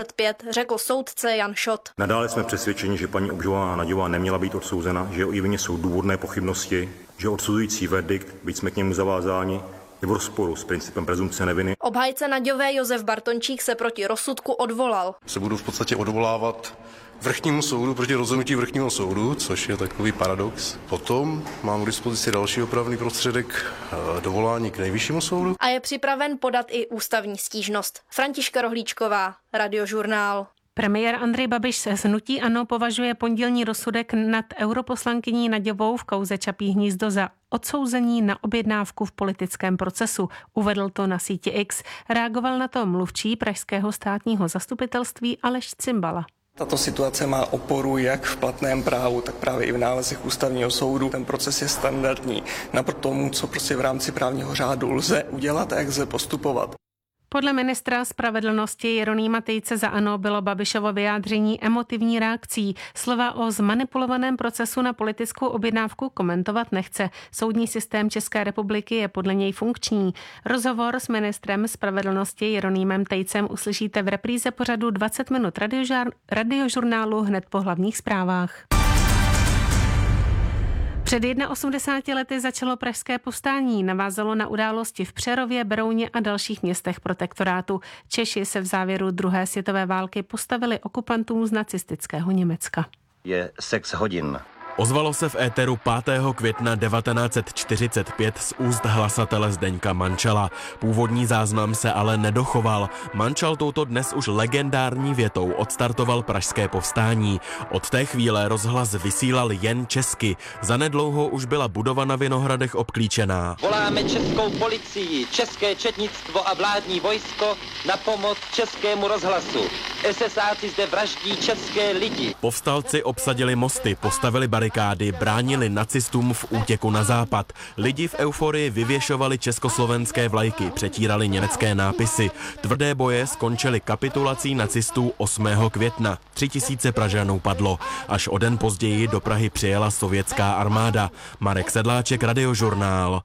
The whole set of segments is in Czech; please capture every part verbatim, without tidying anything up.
pět, řekl soudce Jan Šot. Nadále jsme přesvědčeni, že paní obžalovaná Naďová neměla být odsouzena, že o její vině jsou důvodné pochybnosti, že odsuzující verdikt, byť jsme k němu zavázáni, je v rozporu s principem presumpce neviny. Obhájce Naďové Josef Bartončík se proti rozsudku odvolal. Se budu v podstatě odvolávat vrchnímu soudu proti rozhodnutí vrchního soudu, což je takový paradox. Potom mám k dispozici další opravný prostředek dovolání k nejvyššímu soudu. A je připraven podat i ústavní stížnost. Františka Rohlíčková, Radiožurnál. Premiér Andrej Babiš z hnutí ANO považuje pondělní rozsudek nad europoslankyní Naďovou v kauze Čapí hnízdo za odsouzení na objednávku v politickém procesu. Uvedl to na síti X. Reagoval na to mluvčí pražského státního zastupitelství Aleš Cimbala. Tato situace má oporu jak v platném právu, tak právě i v nálezech ústavního soudu. Ten proces je standardní naproti tomu, co prostě v rámci právního řádu lze udělat a jak lze postupovat. Podle ministra spravedlnosti Jeronýma Tejce za ANO bylo Babišovo vyjádření emotivní reakcí. Slova o zmanipulovaném procesu na politickou objednávku komentovat nechce. Soudní systém České republiky je podle něj funkční. Rozhovor s ministrem spravedlnosti Jeronýmem Tejcem uslyšíte v repríze pořadu dvacet minut radiožár, radiožurnálu hned po hlavních zprávách. Před osmdesáti lety začalo pražské povstání, navázalo na události v Přerově, Berouně a dalších městech protektorátu. Češi se v závěru druhé světové války postavili okupantům z nacistického Německa. Je sex hodin. Ozvalo se v éteru pátého května devatenáct set čtyřicet pět z úst hlasatele Zdeňka Mančala. Původní záznam se ale nedochoval. Mančal touto dnes už legendární větou odstartoval pražské povstání. Od té chvíle rozhlas vysílal jen česky. Zanedlouho už byla budova na Vinohradech obklíčená. Voláme českou policii, české četnictvo a vládní vojsko na pomoc českému rozhlasu. esesáci zde vraždí české lidi. Povstalci obsadili mosty, postavili barikády, bránili nacistům v útěku na západ. Lidi v euforii vyvěšovali československé vlajky, přetírali německé nápisy. Tvrdé boje skončily kapitulací nacistů osmého května. Tři tisíce Pražanů padlo. Až o den později do Prahy přijela sovětská armáda. Marek Sedláček, Radiožurnál.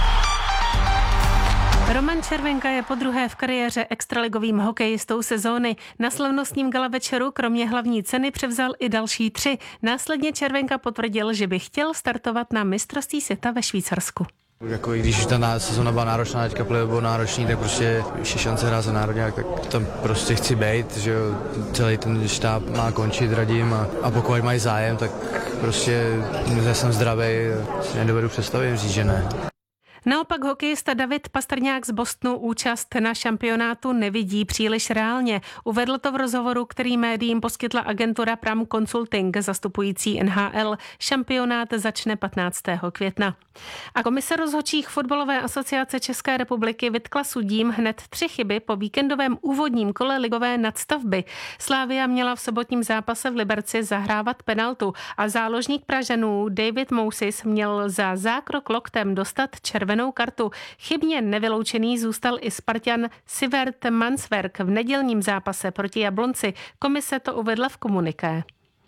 Roman Červenka je podruhé v kariéře extraligovým hokejistou sezóny. Na slavnostním gala večeru kromě hlavní ceny převzal i další tři. Následně Červenka potvrdil, že by chtěl startovat na mistrovství světa ve Švýcarsku. Jako i když ta sezóna byla náročná, teďka play byl náročný, tak prostě ještě šance hrát za národňák, tak tam prostě chci být, že jo, celý ten štáb má končit, radím a, a pokud mají zájem, tak prostě já jsem zdravý, si nedovedu představit, říct, že ne. Naopak hokejista David Pastrňák z Bostonu účast na šampionátu nevidí příliš reálně. Uvedl to v rozhovoru, který médiím poskytla agentura Pram Consulting zastupující N H L. Šampionát začne patnáctého května. A komise rozhodčích fotbalové asociace České republiky vytkla sudím hned tři chyby po víkendovém úvodním kole ligové nadstavby. Slavia měla v sobotním zápase v Liberci zahrávat penaltu a záložník Pražanů David Mousis měl za zákrok loktem dostat červenou kartu. Chybně nevyloučený zůstal i Spartan Sivert Mansverk v nedělním zápase proti Jablonci. Komise to uvedla v komuniké.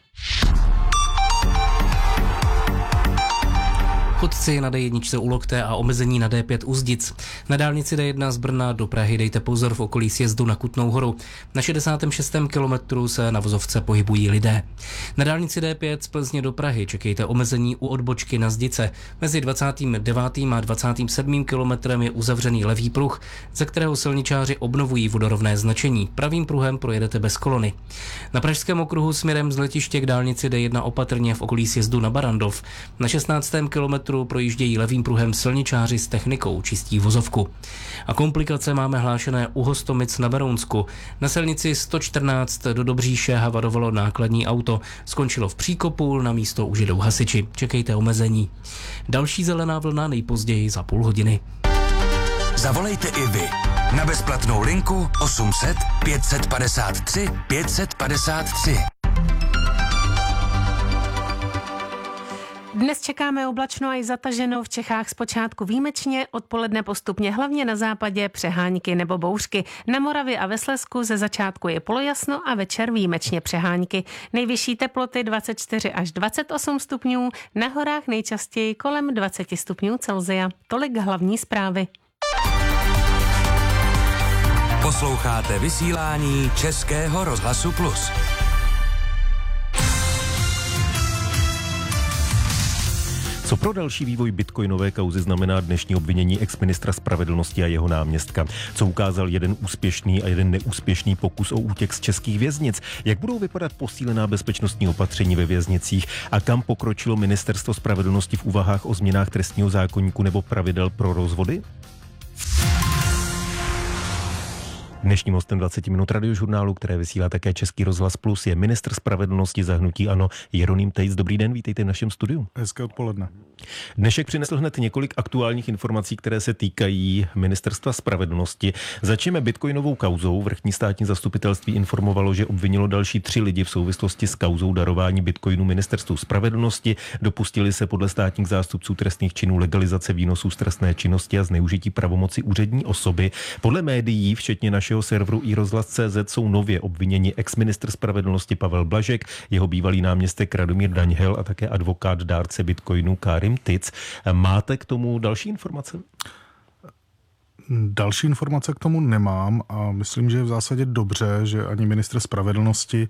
Chodci na D jedna u Lokte a omezení na D pět u Zdic. Na dálnici D jedna z Brna do Prahy dejte pozor v okolí sjezdu na Kutnou Horu. Na šedesátém šestém kilometru se na vozovce pohybují lidé. Na dálnici D pět z Plzně do Prahy čekejte omezení u odbočky na Zdice. Mezi dvacátým devátým a dvacátým sedmým kilometrem je uzavřený levý pruh, ze kterého silničáři obnovují vodorovné značení. Pravým pruhem projedete bez kolony. Na pražském okruhu směrem z letiště k dálnici D jedna opatrně v okolí sjezdu na Barandov. Na šestnáctém kilometru projíždějí levým pruhem silničáři s technikou, čistí vozovku. A komplikace máme hlášené u Hostomic na Berounsku. Na silnici sto čtrnáct do Dobříše havarovalo nákladní auto. Skončilo v příkopu, na místo už jdou hasiči. Čekejte omezení. Další zelená vlna nejpozději za půl hodiny. Zavolejte i vy na bezplatnou linku osm set pět set padesát tři pět set padesát tři. Dnes čekáme oblačno a i zataženo, v Čechách zpočátku výjimečně, odpoledne postupně hlavně na západě přehánky nebo bouřky. Na Moravě a ve Slezsku ze začátku je polojasno a večer výjimečně přehánky. Nejvyšší teploty dvacet čtyři až dvacet osm stupňů, na horách nejčastěji kolem dvacet stupňů Celsia. Tolik hlavní zprávy. Posloucháte vysílání Českého rozhlasu Plus. Co pro další vývoj bitcoinové kauzy znamená dnešní obvinění exministra spravedlnosti a jeho náměstka? Co ukázal jeden úspěšný a jeden neúspěšný pokus o útěk z českých věznic? Jak budou vypadat posílená bezpečnostní opatření ve věznicích? A kam pokročilo ministerstvo spravedlnosti v úvahách o změnách trestního zákoníku nebo pravidel pro rozvody? Dnešním hostem dvacet minut radiožurnálu, které vysílá také Český rozhlas Plus, je ministr spravedlnosti za hnutí ANO Jeroným Tejc. Dobrý den, vítejte v našem studiu. Hezké odpoledne. Dnešek přinesl hned několik aktuálních informací, které se týkají ministerstva spravedlnosti. Začneme bitcoinovou kauzou. Vrchní státní zastupitelství informovalo, že obvinilo další tři lidi v souvislosti s kauzou darování bitcoinu ministerstvu spravedlnosti. Dopustili se podle státních zástupců trestných činů legalizace výnosů z trestné činnosti a zneužití pravomoci úřední osoby. Podle médií, včetně našeho serveru i rozhlas tečka cé zet, jsou nově obviněni exministr spravedlnosti Pavel Blažek, jeho bývalý náměstek Radomír Daňhel a také advokát dárce bitcoinu Karim Tic. Máte k tomu další informace? Další informace k tomu nemám a myslím, že je v zásadě dobře, že ani ministr spravedlnosti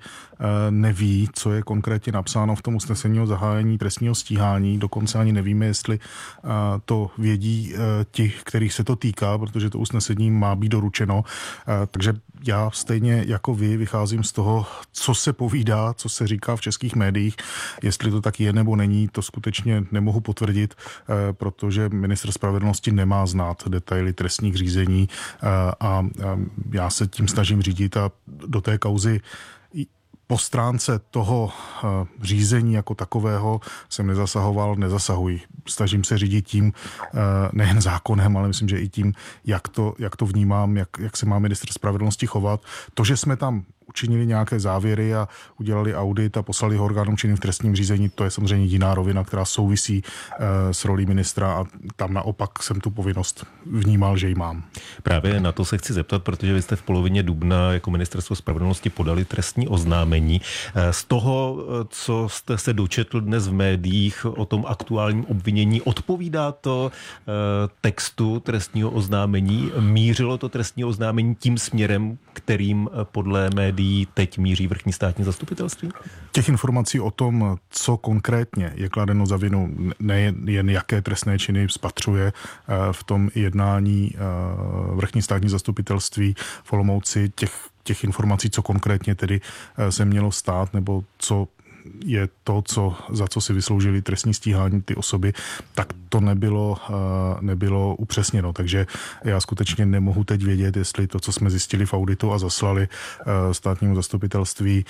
neví, co je konkrétně napsáno v tom usnesení o zahájení trestního stíhání. Dokonce ani nevíme, jestli to vědí ti, kterých se to týká, protože to usnesení má být doručeno. Takže já stejně jako vy vycházím z toho, co se povídá, co se říká v českých médiích. Jestli to tak je nebo není, to skutečně nemohu potvrdit, protože ministr spravedlnosti nemá znát detaily trestních řízení a já se tím snažím řídit a do té kauzy po stránce toho řízení jako takového jsem nezasahoval, nezasahuji. Snažím se řídit tím nejen zákonem, ale myslím, že i tím, jak to, jak to vnímám, jak, jak se má ministr spravedlnosti chovat. To, že jsme tam učinili nějaké závěry a udělali audit a poslali ho orgánům činným v trestním řízení, to je samozřejmě jiná rovina, která souvisí s rolí ministra a tam naopak jsem tu povinnost vnímal, že ji mám. Právě na to se chci zeptat, protože vy jste v polovině dubna jako ministerstvo spravedlnosti podali trestní oznámení. Z toho, co jste se dočetl dnes v médiích o tom aktuálním obvinění, odpovídá to textu trestního oznámení? Mířilo to trestní oznámení tím směrem, kterým podle médií teď míří vrchní státní zastupitelství? Těch informací o tom, co konkrétně je kladeno za vinu, nejen jaké trestné činy spatřuje v tom jednání vrchní státní zastupitelství v Olomouci, těch, těch informací, co konkrétně tedy se mělo stát, nebo co je to, co, za co si vysloužili trestní stíhání ty osoby, tak to nebylo, nebylo upřesněno. Takže já skutečně nemohu teď vědět, jestli to, co jsme zjistili v auditu a zaslali státnímu zastupitelství,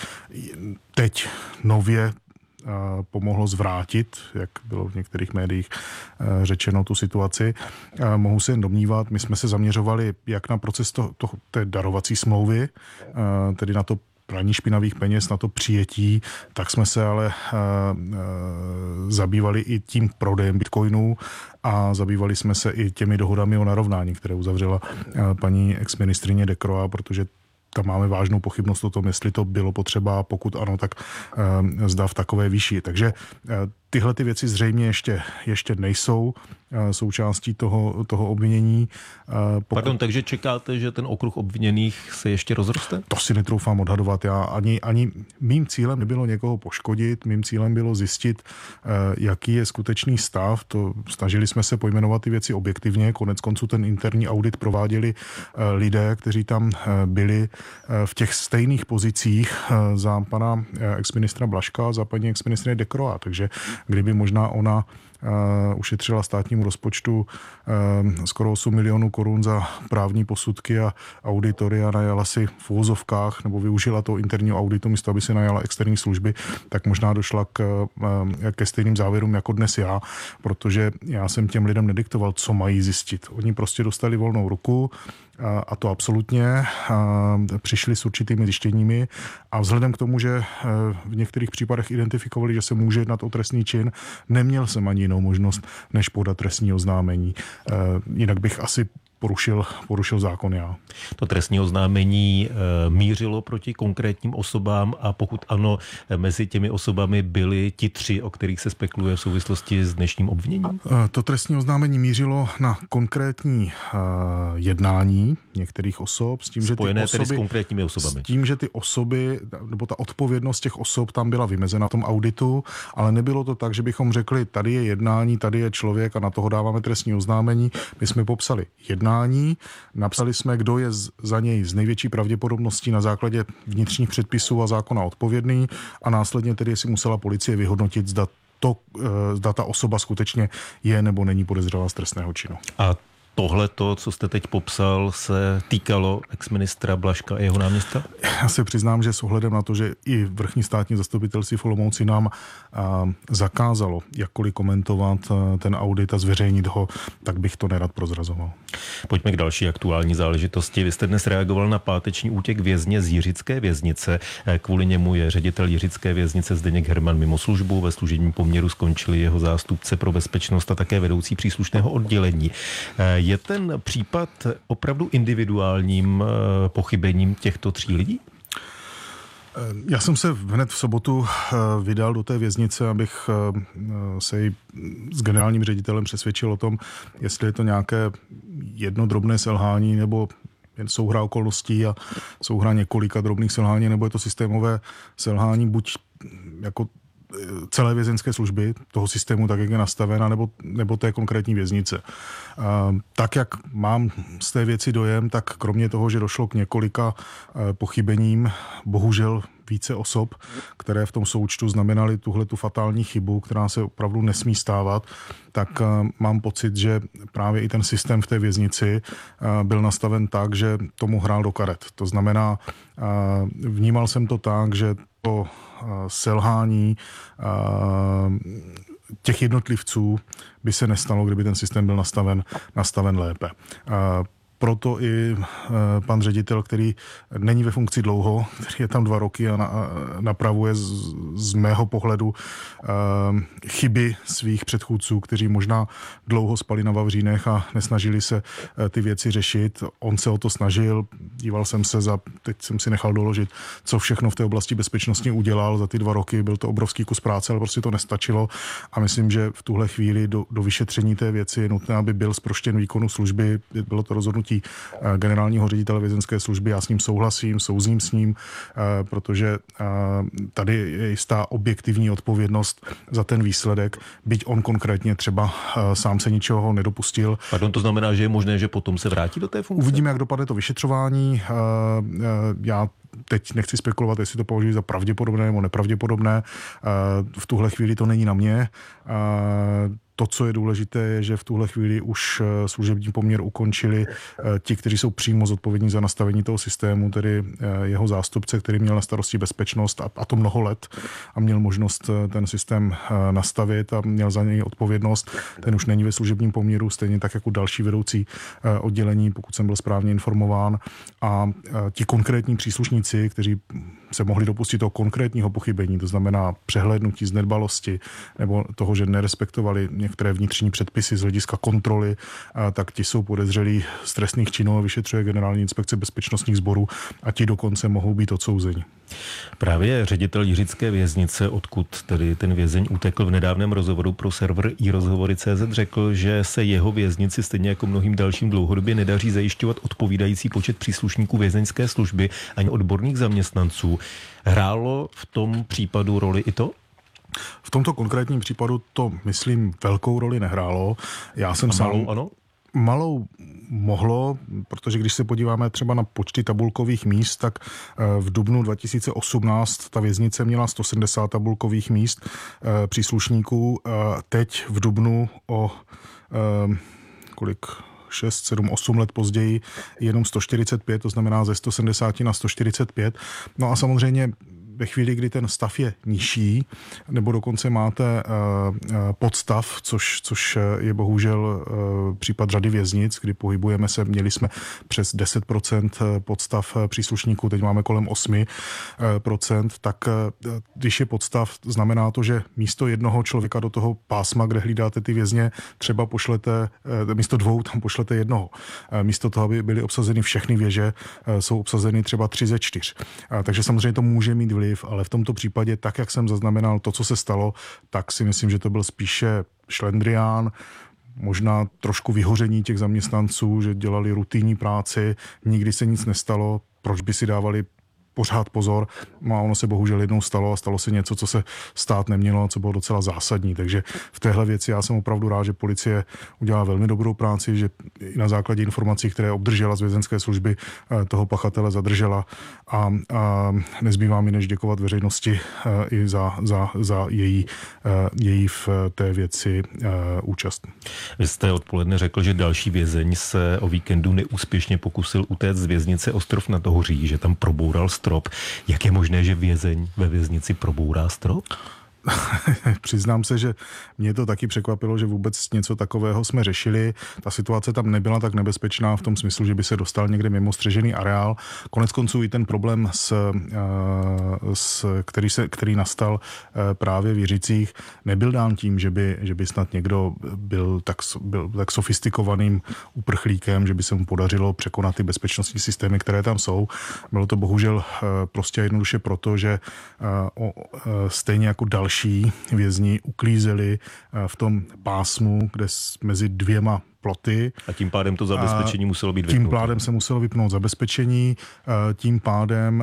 teď nově pomohlo zvrátit, jak bylo v některých médiích řečeno, tu situaci. Mohu se jen domnívat, my jsme se zaměřovali jak na proces to, to, té darovací smlouvy, tedy na to praní špinavých peněz, na to přijetí, tak jsme se ale uh, uh, zabývali i tím prodejem bitcoinů a zabývali jsme se i těmi dohodami o narovnání, které uzavřela uh, paní exministrině Decroix, protože tam máme vážnou pochybnost o tom, jestli to bylo potřeba, pokud ano, tak uh, zda v takové výši. Takže uh, tyhle ty věci zřejmě ještě, ještě nejsou součástí toho, toho obvinění. Pokud... Pardon, takže čekáte, že ten okruh obviněných se ještě rozroste? To si netroufám odhadovat. Já ani, ani mým cílem nebylo někoho poškodit, mým cílem bylo zjistit, jaký je skutečný stav. To, snažili jsme se pojmenovat ty věci objektivně. Konec konců ten interní audit prováděli lidé, kteří tam byli v těch stejných pozicích za pana exministra Blažka, za paní exministrině Decroix. Takže kdyby možná ona Uh, ušetřila státnímu rozpočtu uh, skoro osm milionů korun za právní posudky a auditory a najala si v uvozovkách nebo využila toho interního auditu místo, aby si najala externí služby, tak možná došla k, uh, ke stejným závěrům jako dnes já, protože já jsem těm lidem nediktoval, co mají zjistit. Oni prostě dostali volnou ruku a to absolutně. Přišli s určitými zjištěními a vzhledem k tomu, že v některých případech identifikovali, že se může jednat o trestný čin, neměl jsem ani jinou možnost, než podat trestní oznámení. Jinak bych asi porušil, porušil zákon já. To trestní oznámení e, mířilo proti konkrétním osobám a pokud ano, mezi těmi osobami byli ti tři, o kterých se spekuluje v souvislosti s dnešním obviněním? E, to trestní oznámení mířilo na konkrétní e, jednání některých osob. S tím, že Spojené ty osoby, tedy s konkrétními osobami. S tím, že ty osoby, nebo ta odpovědnost těch osob tam byla vymezena v tom auditu, ale nebylo to tak, že bychom řekli, tady je jednání, tady je člověk a na toho dáváme trestní oznámení. My jsme popsali jednání, napsali jsme, kdo je za něj z největší pravděpodobností na základě vnitřních předpisů a zákona odpovědný a následně tedy si musela policie vyhodnotit, zda, to, zda ta osoba skutečně je nebo není podezřelá z trestného činu. A tohle, to, co jste teď popsal, se týkalo exministra Blažka a jeho náměstka? Já se přiznám, že s ohledem na to, že i vrchní státní zastupitelství v Olomouci nám a, zakázalo jakkoliv komentovat a, ten audit a zveřejnit ho, tak bych to nerad prozrazoval. Pojďme k další aktuální záležitosti. Vy jste dnes reagoval na páteční útěk vězně z Jiřické věznice. Kvůli němu je ředitel Jiřické věznice Zdeněk Herman mimo službu. Ve služebním poměru skončili jeho zástupce pro bezpečnost a také vedoucí příslušného oddělení. Je ten případ opravdu individuálním pochybením těchto tří lidí? Já jsem se hned v sobotu vydal do té věznice, abych se s generálním ředitelem přesvědčil o tom, jestli je to nějaké jedno drobné selhání nebo jen souhra okolností a souhra několika drobných selhání, nebo je to systémové selhání buď jako celé vězeňské služby, toho systému, tak jak je nastavena, nebo, nebo té konkrétní věznice. Tak, jak mám z té věci dojem, tak kromě toho, že došlo k několika pochybením, bohužel více osob, které v tom součtu znamenaly tuhletu fatální chybu, která se opravdu nesmí stávat, tak mám pocit, že právě i ten systém v té věznici byl nastaven tak, že tomu hrál do karet. To znamená, vnímal jsem to tak, že to selhání těch jednotlivců by se nestalo, kdyby ten systém byl nastaven, nastaven lépe. Proto i pan ředitel, který není ve funkci dlouho, který je tam dva roky a napravuje z, z mého pohledu chyby svých předchůdců, kteří možná dlouho spali na vavřínech a nesnažili se ty věci řešit. On se o to snažil, díval jsem se za, teď jsem si nechal doložit, co všechno v té oblasti bezpečnosti udělal za ty dva roky. Byl to obrovský kus práce, ale prostě to nestačilo a myslím, že v tuhle chvíli do, do vyšetření té věci je nutné, aby byl zproštěn výkonu služby. Bylo to rozhodnutí generálního ředitele vězeňské služby. Já s ním souhlasím, souzním s ním, protože tady je jistá objektivní odpovědnost za ten výsledek, byť on konkrétně třeba sám se ničeho nedopustil. Pardon, to znamená, že je možné, že potom se vrátí do té funkce? Uvidíme, jak dopadne to vyšetřování. Já teď nechci spekulovat, jestli to považuji za pravděpodobné nebo nepravděpodobné. V tuhle chvíli to není na mě. To, co je důležité, je, že v tuhle chvíli už služební poměr ukončili ti, kteří jsou přímo zodpovědní za nastavení toho systému, tedy jeho zástupce, který měl na starosti bezpečnost a, a to mnoho let a měl možnost ten systém nastavit a měl za něj odpovědnost. Ten už není ve služebním poměru, stejně tak jako další vedoucí oddělení, pokud jsem byl správně informován. A ti konkrétní příslušníci, kteří se mohli dopustit toho konkrétního pochybení, to znamená přehlédnutí z nedbalosti nebo toho, že nerespektovali některé vnitřní předpisy z hlediska kontroly, tak ti jsou podezřelí z trestných činů, vyšetřuje Generální inspekce bezpečnostních sborů a ti dokonce mohou být odsouzeni. Právě ředitel Jiřické věznice, odkud tedy ten vězeň utekl, v nedávném rozhovoru pro server i rozhovory tečka cé zet řekl, že se jeho věznici stejně jako mnohým dalším dlouhodobě nedaří zajišťovat odpovídající počet příslušníků vězeňské služby ani odborných zaměstnanců. Hrálo v tom případu roli i to? V tomto konkrétním případu to, myslím, velkou roli nehrálo. Já jsem A malou, sám... ano? Malou mohlo, protože když se podíváme třeba na počty tabulkových míst, tak v dubnu dva tisíce osmnáct ta věznice měla sto sedmdesát tabulkových míst příslušníků. Teď v dubnu o kolik... šest, sedm, osm let později jenom sto čtyřicet pět, to znamená ze sto sedmdesát na sto čtyřicet pět. No a samozřejmě ve chvíli, kdy ten stav je nižší, nebo dokonce máte podstav, což, což je bohužel případ řady věznic, kdy pohybujeme se, měli jsme přes deset procent podstav příslušníků, teď máme kolem osm procent, tak když je podstav, znamená to, že místo jednoho člověka do toho pásma, kde hlídáte ty vězně, třeba pošlete, místo dvou tam pošlete jednoho. Místo toho, aby byly obsazeny všechny věže, jsou obsazeny třeba tři ze čtyř. Takže samozřejmě to může mít vliv, ale v tomto případě, tak jak jsem zaznamenal to, co se stalo, tak si myslím, že to byl spíše šlendrián, možná trošku vyhoření těch zaměstnanců, že dělali rutinní práci, nikdy se nic nestalo, proč by si dávali pořád pozor. No a ono se bohužel jednou stalo a stalo se něco, co se stát nemělo a co bylo docela zásadní. Takže v téhle věci já jsem opravdu rád, že policie udělala velmi dobrou práci, že i na základě informací, které obdržela z vězenské služby, toho pachatele zadržela a, a nezbývá mi než děkovat veřejnosti i za, za, za její, její v té věci účast. Vy jste odpoledne řekl, že další vězeň se o víkendu neúspěšně pokusil utéct z věznice Ostrov nad Ohří, že tam proboural strop. Jak je možné, že vězeň ve věznici probourá strop? Přiznám se, že mě to taky překvapilo, že vůbec něco takového jsme řešili. Ta situace tam nebyla tak nebezpečná v tom smyslu, že by se dostal někde mimo střežený areál. Konec konců i ten problém, s, s, který, se, který nastal právě v Jiřicích, nebyl dán tím, že by, že by snad někdo byl tak, byl tak sofistikovaným uprchlíkem, že by se mu podařilo překonat ty bezpečnostní systémy, které tam jsou. Bylo to bohužel prostě jednoduše proto, že stejně jako další vězni uklízeli v tom pásmu, kde mezi dvěma ploty. A tím pádem to zabezpečení muselo být vypnuto. Tím pádem se muselo vypnout zabezpečení, tím pádem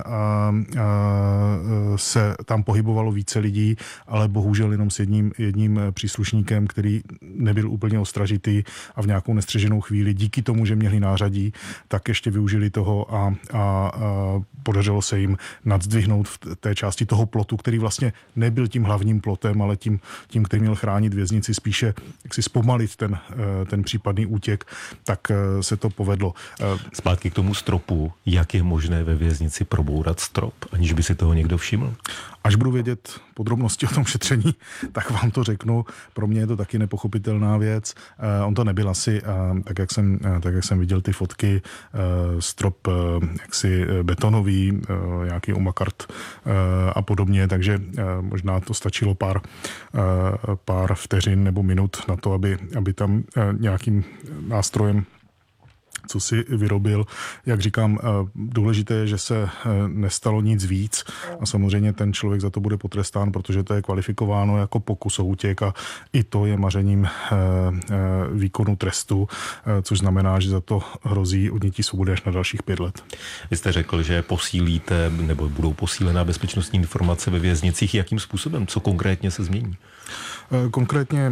se tam pohybovalo více lidí, ale bohužel jenom s jedním, jedním příslušníkem, který nebyl úplně ostražitý a v nějakou nestřeženou chvíli díky tomu, že měli nářadí, tak ještě využili toho a, a, a podařilo se jim nadzdvihnout v té části toho plotu, který vlastně nebyl tím hlavním plotem, ale tím, tím který měl chránit věznici, spíše jak si zpomalit ten, ten případ útěk, tak se to povedlo. Zpátky k tomu stropu. Jak je možné ve věznici probourat strop, aniž by si toho někdo všiml? Až budu vědět podrobnosti o tom šetření, tak vám to řeknu. Pro mě je to taky nepochopitelná věc. On to nebyl asi, tak jak jsem, tak jak jsem viděl ty fotky, strop jaksi betonový, nějaký umakart a podobně, takže možná to stačilo pár, pár vteřin nebo minut na to, aby, aby tam nějakým nástrojem co si vyrobil. Jak říkám, důležité je, že se nestalo nic víc a samozřejmě ten člověk za to bude potrestán, protože to je kvalifikováno jako pokus o útěk a i to je mařením výkonu trestu, což znamená, že za to hrozí odnětí svobody až na dalších pět let. Vy jste řekl, že posílíte nebo budou posílená bezpečnostní informace ve věznicích. Jakým způsobem? Co konkrétně se změní? Konkrétně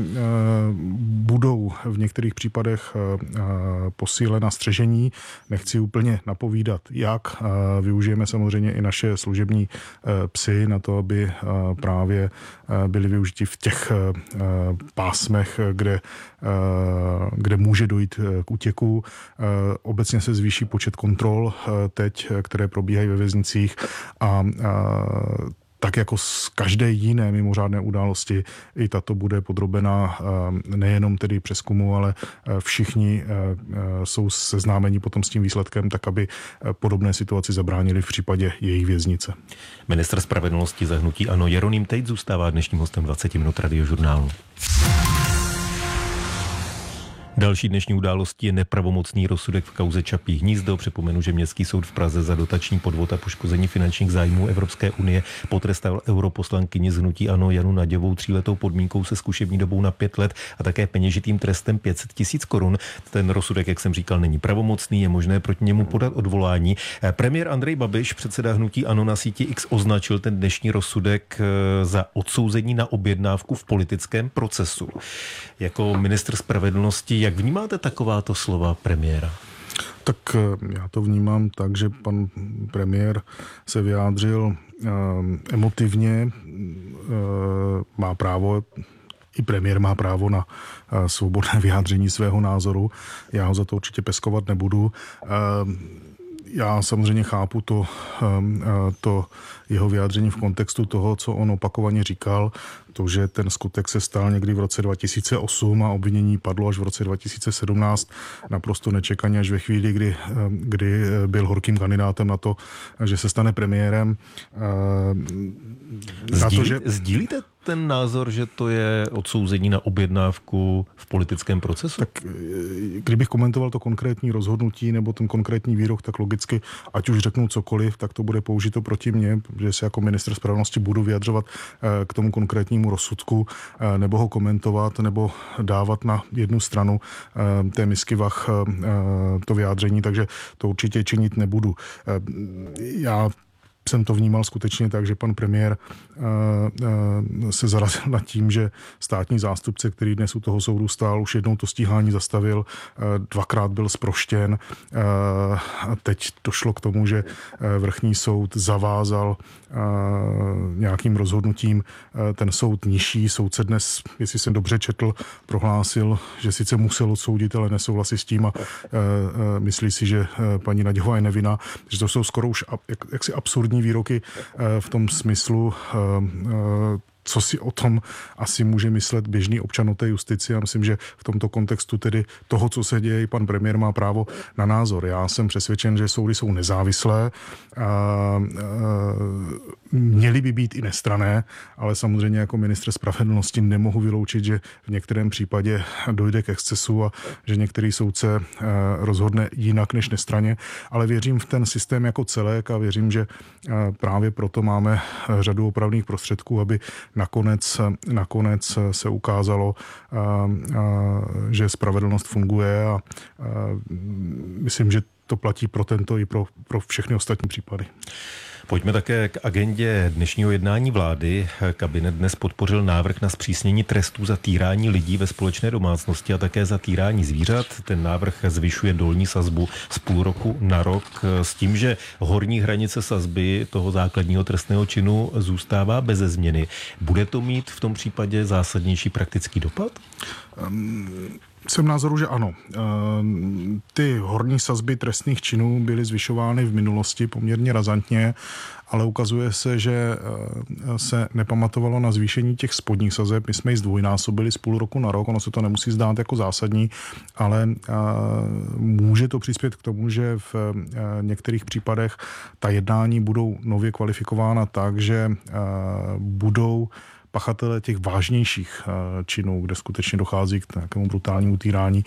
budou v některých případech posílena střežení. Nechci úplně napovídat, jak. Využijeme samozřejmě i naše služební psy na to, aby právě byly využiti v těch pásmech, kde, kde může dojít k útěku. Obecně se zvýší počet kontrol teď, které probíhají ve věznicích a tak jako z každé jiné mimořádné události, i tato bude podrobena nejenom tedy přezkumu, ale všichni jsou seznámeni potom s tím výsledkem, tak aby podobné situaci zabránili v případě jejich věznice. Ministr spravedlnosti za hnutí ANO Jeroným Tejc zůstává dnešním hostem dvacet minut Radiožurnálu. Další dnešní událostí je nepravomocný rozsudek v kauze Čapí hnízdo. Připomenu, že Městský soud v Praze za dotační podvod a poškození finančních zájmů Evropské unie potrestal europoslankyni z hnutí ANO Janu Naďovou tříletou podmínkou se zkušební dobou na pět let a také peněžitým trestem pět set tisíc korun. Ten rozsudek, jak jsem říkal, není pravomocný, je možné proti němu podat odvolání. Premiér Andrej Babiš, předseda hnutí ANO, na síti X označil ten dnešní rozsudek za odsouzení na objednávku v politickém procesu. Jako ministr spravedlnosti, jak vnímáte takováto slova premiéra? Tak já to vnímám tak, že pan premiér se vyjádřil eh, emotivně, eh, má právo, i premiér má právo na eh, svobodné vyjádření svého názoru. Já ho za to určitě peskovat nebudu. Eh, Já samozřejmě chápu to, to jeho vyjádření v kontextu toho, co on opakovaně říkal, to, že ten skutek se stal někdy v roce dva tisíce osm a obvinění padlo až v roce dva tisíce sedmnáct, naprosto nečekaně až ve chvíli, kdy, kdy byl horkým kandidátem na to, že se stane premiérem. Sdílí, to, že... Sdílíte ten názor, že to je odsouzení na objednávku v politickém procesu? Tak kdybych komentoval to konkrétní rozhodnutí nebo ten konkrétní výrok, tak logicky, ať už řeknu cokoliv, tak to bude použito proti mně, že se jako ministr spravedlnosti budu vyjadřovat k tomu konkrétnímu rozsudku, nebo ho komentovat, nebo dávat na jednu stranu té misky vah to vyjádření, takže to určitě činit nebudu. Já jsem to vnímal skutečně tak, že pan premiér uh, uh, se zarazil nad tím, že státní zástupce, který dnes u toho soudu stál, už jednou to stíhání zastavil, uh, dvakrát byl zproštěn uh, a teď došlo k tomu, že uh, vrchní soud zavázal uh, nějakým rozhodnutím uh, ten soud nižší. Soudce dnes, jestli jsem dobře četl, prohlásil, že sice musel odsoudit, ale nesouhlasí s tím a uh, uh, myslí si, že uh, paní Nagyová je nevinná, že to jsou skoro už jak, jaksi absurdní výroky v tom smyslu, co si o tom asi může myslet běžný občan o té justici. Já myslím, že v tomto kontextu tedy toho, co se děje, pan premiér má právo na názor. Já jsem přesvědčen, že soudy jsou nezávislé, měly by být i nestranné, ale samozřejmě jako ministr spravedlnosti nemohu vyloučit, že v některém případě dojde k excesu a že některý soudce rozhodne jinak než nestranně, ale věřím v ten systém jako celek a věřím, že právě proto máme řadu opravných prostředků, aby nakonec, nakonec se ukázalo, že spravedlnost funguje a myslím, že to platí pro tento i pro, pro všechny ostatní případy. Pojďme také k agendě dnešního jednání vlády. Kabinet dnes podpořil návrh na zpřísnění trestů za týrání lidí ve společné domácnosti a také za týrání zvířat. Ten návrh zvyšuje dolní sazbu z půl roku na rok s tím, že horní hranice sazby toho základního trestného činu zůstává beze změny. Bude to mít v tom případě zásadnější praktický dopad? Um... Jsem názoru, že ano. Ty horní sazby trestných činů byly zvyšovány v minulosti poměrně razantně, ale ukazuje se, že se nepamatovalo na zvýšení těch spodních sazeb. My jsme ji zdvojnásobili z půl roku na rok, ono se to nemusí zdát jako zásadní, ale může to přispět k tomu, že v některých případech ta jednání budou nově kvalifikována tak, že budou pachatele těch vážnějších činů, kde skutečně dochází k nějakému brutálnímu týrání,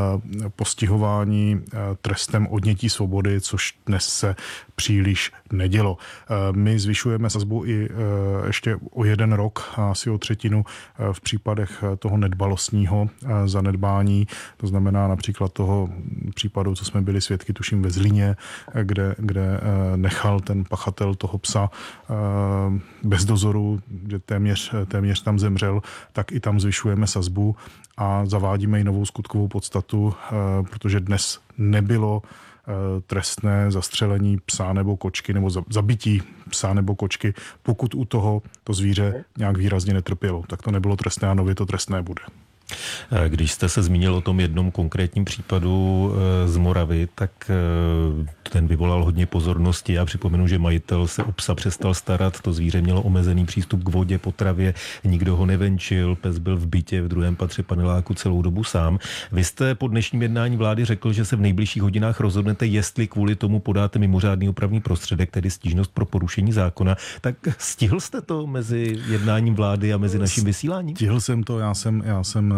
postihování trestem odnětí svobody, což dnes se příliš nedělo. My zvyšujeme sazbu i ještě o jeden rok, asi o třetinu v případech toho nedbalostního zanedbání, to znamená například toho případu, co jsme byli svědky, tuším ve Zlíně, kde, kde nechal ten pachatel toho psa bez dozoru, že téměř, téměř tam zemřel, tak i tam zvyšujeme sazbu a zavádíme i novou skutkovou podstatu, protože dnes nebylo trestné zastřelení psa nebo kočky nebo zabití psa nebo kočky, pokud u toho to zvíře nějak výrazně netrpělo. Tak to nebylo trestné a nově to trestné bude. Když jste se zmínil o tom jednom konkrétním případu z Moravy, tak ten vyvolal hodně pozornosti. Já připomenu, že majitel se o psa přestal starat, to zvíře mělo omezený přístup k vodě, potravě, nikdo ho nevenčil, pes byl v bytě v druhém patře paneláku celou dobu sám. Vy jste po dnešním jednání vlády řekl, že se v nejbližších hodinách rozhodnete, jestli kvůli tomu podáte mimořádný opravný prostředek, tedy stížnost pro porušení zákona. Tak stihl jste to mezi jednáním vlády a mezi naším vysíláním? Stihl jsem to, já jsem, já jsem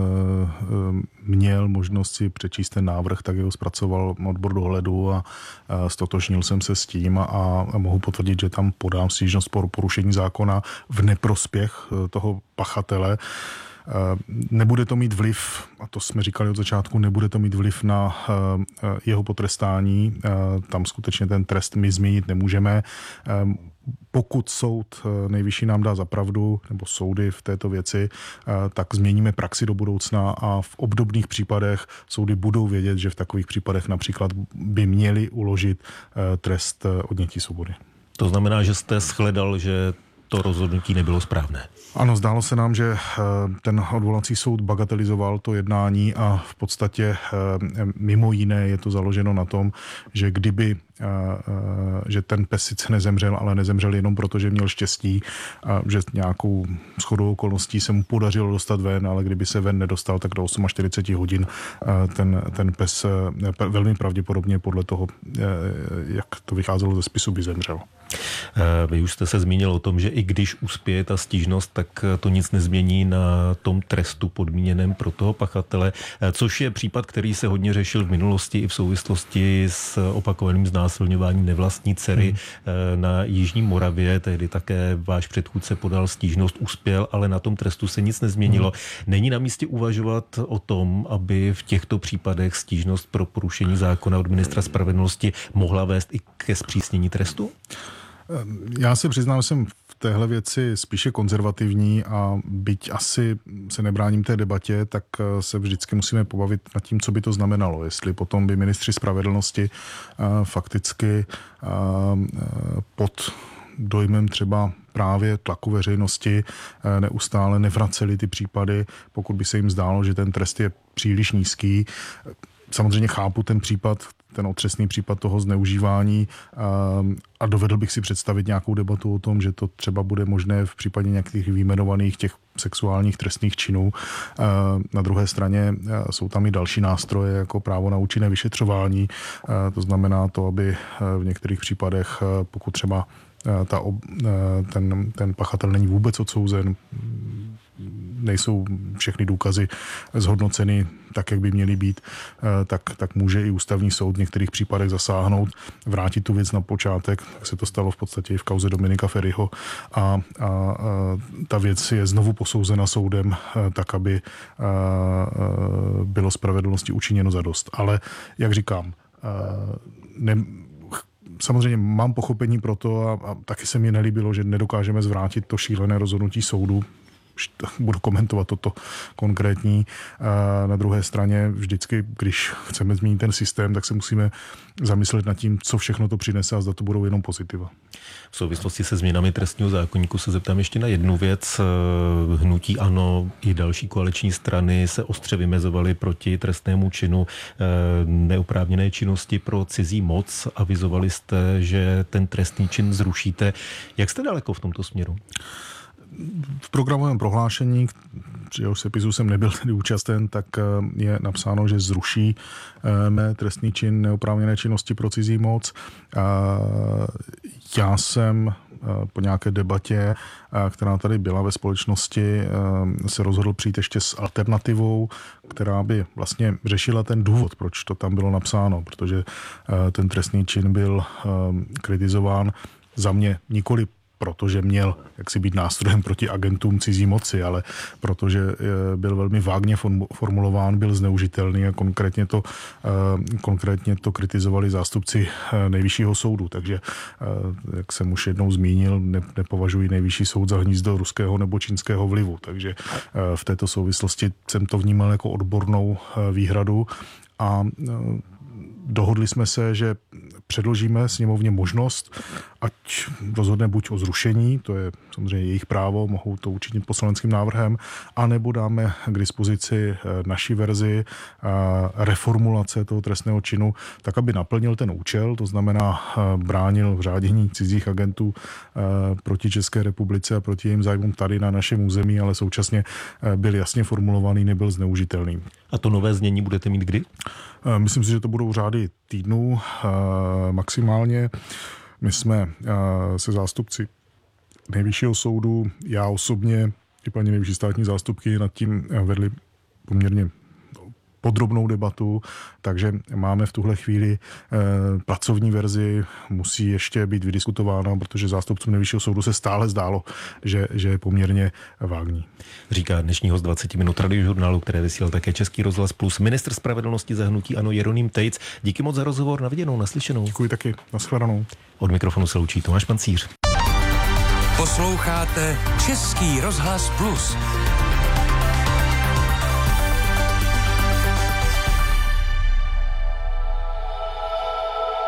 měl možnost si přečíst ten návrh, tak ho zpracoval odbor dohledu a stotožnil jsem se s tím a, a mohu potvrdit, že tam podám stížnost pro porušení zákona v neprospěch toho pachatele. Nebude to mít vliv, a to jsme říkali od začátku, nebude to mít vliv na jeho potrestání. Tam skutečně ten trest my změnit nemůžeme. Pokud soud nejvyšší nám dá za pravdu, nebo soudy v této věci, tak změníme praxi do budoucna a v obdobných případech soudy budou vědět, že v takových případech například by měli uložit trest odnětí svobody. To znamená, že jste shledal, že to rozhodnutí nebylo správné. Ano, zdálo se nám, že ten odvolací soud bagatelizoval to jednání a v podstatě mimo jiné je to založeno na tom, že kdyby že ten pes sice nezemřel, ale nezemřel jenom proto, že měl štěstí, a že nějakou shodou okolností se mu podařilo dostat ven, ale kdyby se ven nedostal, tak do čtyřicet osm hodin ten, ten pes velmi pravděpodobně podle toho, jak to vycházelo ze spisu, by zemřel. Vy už jste se zmínil o tom, že i když uspěje ta stížnost, tak to nic nezmění na tom trestu podmíněném pro toho pachatele, což je případ, který se hodně řešil v minulosti i v souvislosti s opakovaným znásilňováním nevlastní dcery hmm. na Jižní Moravě. Tehdy také váš předchůdce podal stížnost, uspěl, ale na tom trestu se nic nezměnilo. Hmm. Není na místě uvažovat o tom, aby v těchto případech stížnost pro porušení zákona od ministra spravedlnosti mohla vést i ke zpřísnění trestu? Já se přiznám, že jsem v téhle věci spíše konzervativní a byť asi se nebráním té debatě, tak se vždycky musíme pobavit nad tím, co by to znamenalo. Jestli potom by ministři spravedlnosti fakticky pod dojmem třeba právě tlaku veřejnosti neustále nevraceli ty případy, pokud by se jim zdálo, že ten trest je příliš nízký. Samozřejmě chápu ten případ, ten otřesný případ toho zneužívání a dovedl bych si představit nějakou debatu o tom, že to třeba bude možné v případě nějakých vyjmenovaných těch sexuálních trestných činů. Na druhé straně jsou tam i další nástroje, jako právo na účinné vyšetřování. To znamená to, aby v některých případech, pokud třeba ta, ten, ten pachatel není vůbec odsouzen, nejsou všechny důkazy zhodnoceny tak, jak by měly být, tak, tak může i ústavní soud v některých případech zasáhnout, vrátit tu věc na počátek, tak se to stalo v podstatě i v kauze Dominika Feriho a, a, a ta věc je znovu posouzena soudem tak, aby a, a, bylo spravedlnosti učiněno zadost. Ale, jak říkám, a, ne, samozřejmě mám pochopení pro to a, a taky se mi nelíbilo, že nedokážeme zvrátit to šílené rozhodnutí soudu. Budu komentovat toto konkrétní. Na druhé straně vždycky, když chceme změnit ten systém, tak se musíme zamyslet nad tím, co všechno to přinese a zda to budou jenom pozitiva. V souvislosti se změnami trestního zákoníku se zeptám ještě na jednu věc. Hnutí ANO i další koaliční strany se ostře vymezovaly proti trestnému činu neoprávněné činnosti pro cizí moc. Avizovali jste, že ten trestný čin zrušíte. Jak jste daleko v tomto směru? V programovém prohlášení, jehož sepisu jsem nebyl tedy účasten, tak je napsáno, že zruší mé trestný čin neoprávněné činnosti pro cizí moc. Já jsem po nějaké debatě, která tady byla ve společnosti, se rozhodl přijít ještě s alternativou, která by vlastně řešila ten důvod, proč to tam bylo napsáno, protože ten trestný čin byl kritizován za mě nikoli protože měl jaksi být nástrojem proti agentům cizí moci, ale protože byl velmi vágně formulován, byl zneužitelný a konkrétně to, konkrétně to kritizovali zástupci Nejvyššího soudu. Takže, jak jsem už jednou zmínil, nepovažuji Nejvyšší soud za hnízdo ruského nebo čínského vlivu. Takže v této souvislosti jsem to vnímal jako odbornou výhradu a dohodli jsme se, že předložíme sněmovně možnost, ať rozhodne buď o zrušení, to je samozřejmě jejich právo, mohou to učinit poslaneckým návrhem, anebo dáme k dispozici naší verzi reformulace toho trestného činu, tak, aby naplnil ten účel, to znamená bránil v řádění cizích agentů proti České republice a proti jejím zájmům tady na našem území, ale současně byl jasně formulovaný, nebyl zneužitelný. A to nové znění budete mít kdy? Myslím si, že to budou řády týdnů maximálně. My jsme se zástupci Nejvyššího soudu, já osobně i paní nejvyšší státní zástupky nad tím vedli poměrně podrobnou debatu, takže máme v tuhle chvíli eh, pracovní verzi, musí ještě být vydiskutována, protože zástupcům Nejvyššího soudu se stále zdálo, že, že je poměrně vágní. Říká dnešní host dvacet minut Radiožurnálu, které vysílal také Český rozhlas Plus, ministr spravedlnosti za hnutí ANO Jeroným Tejc. Díky moc za rozhovor, na viděnou, naslyšenou. Děkuji taky, nashledanou. Od mikrofonu se loučí Tomáš Pancíř. Posloucháte Český rozhlas Plus.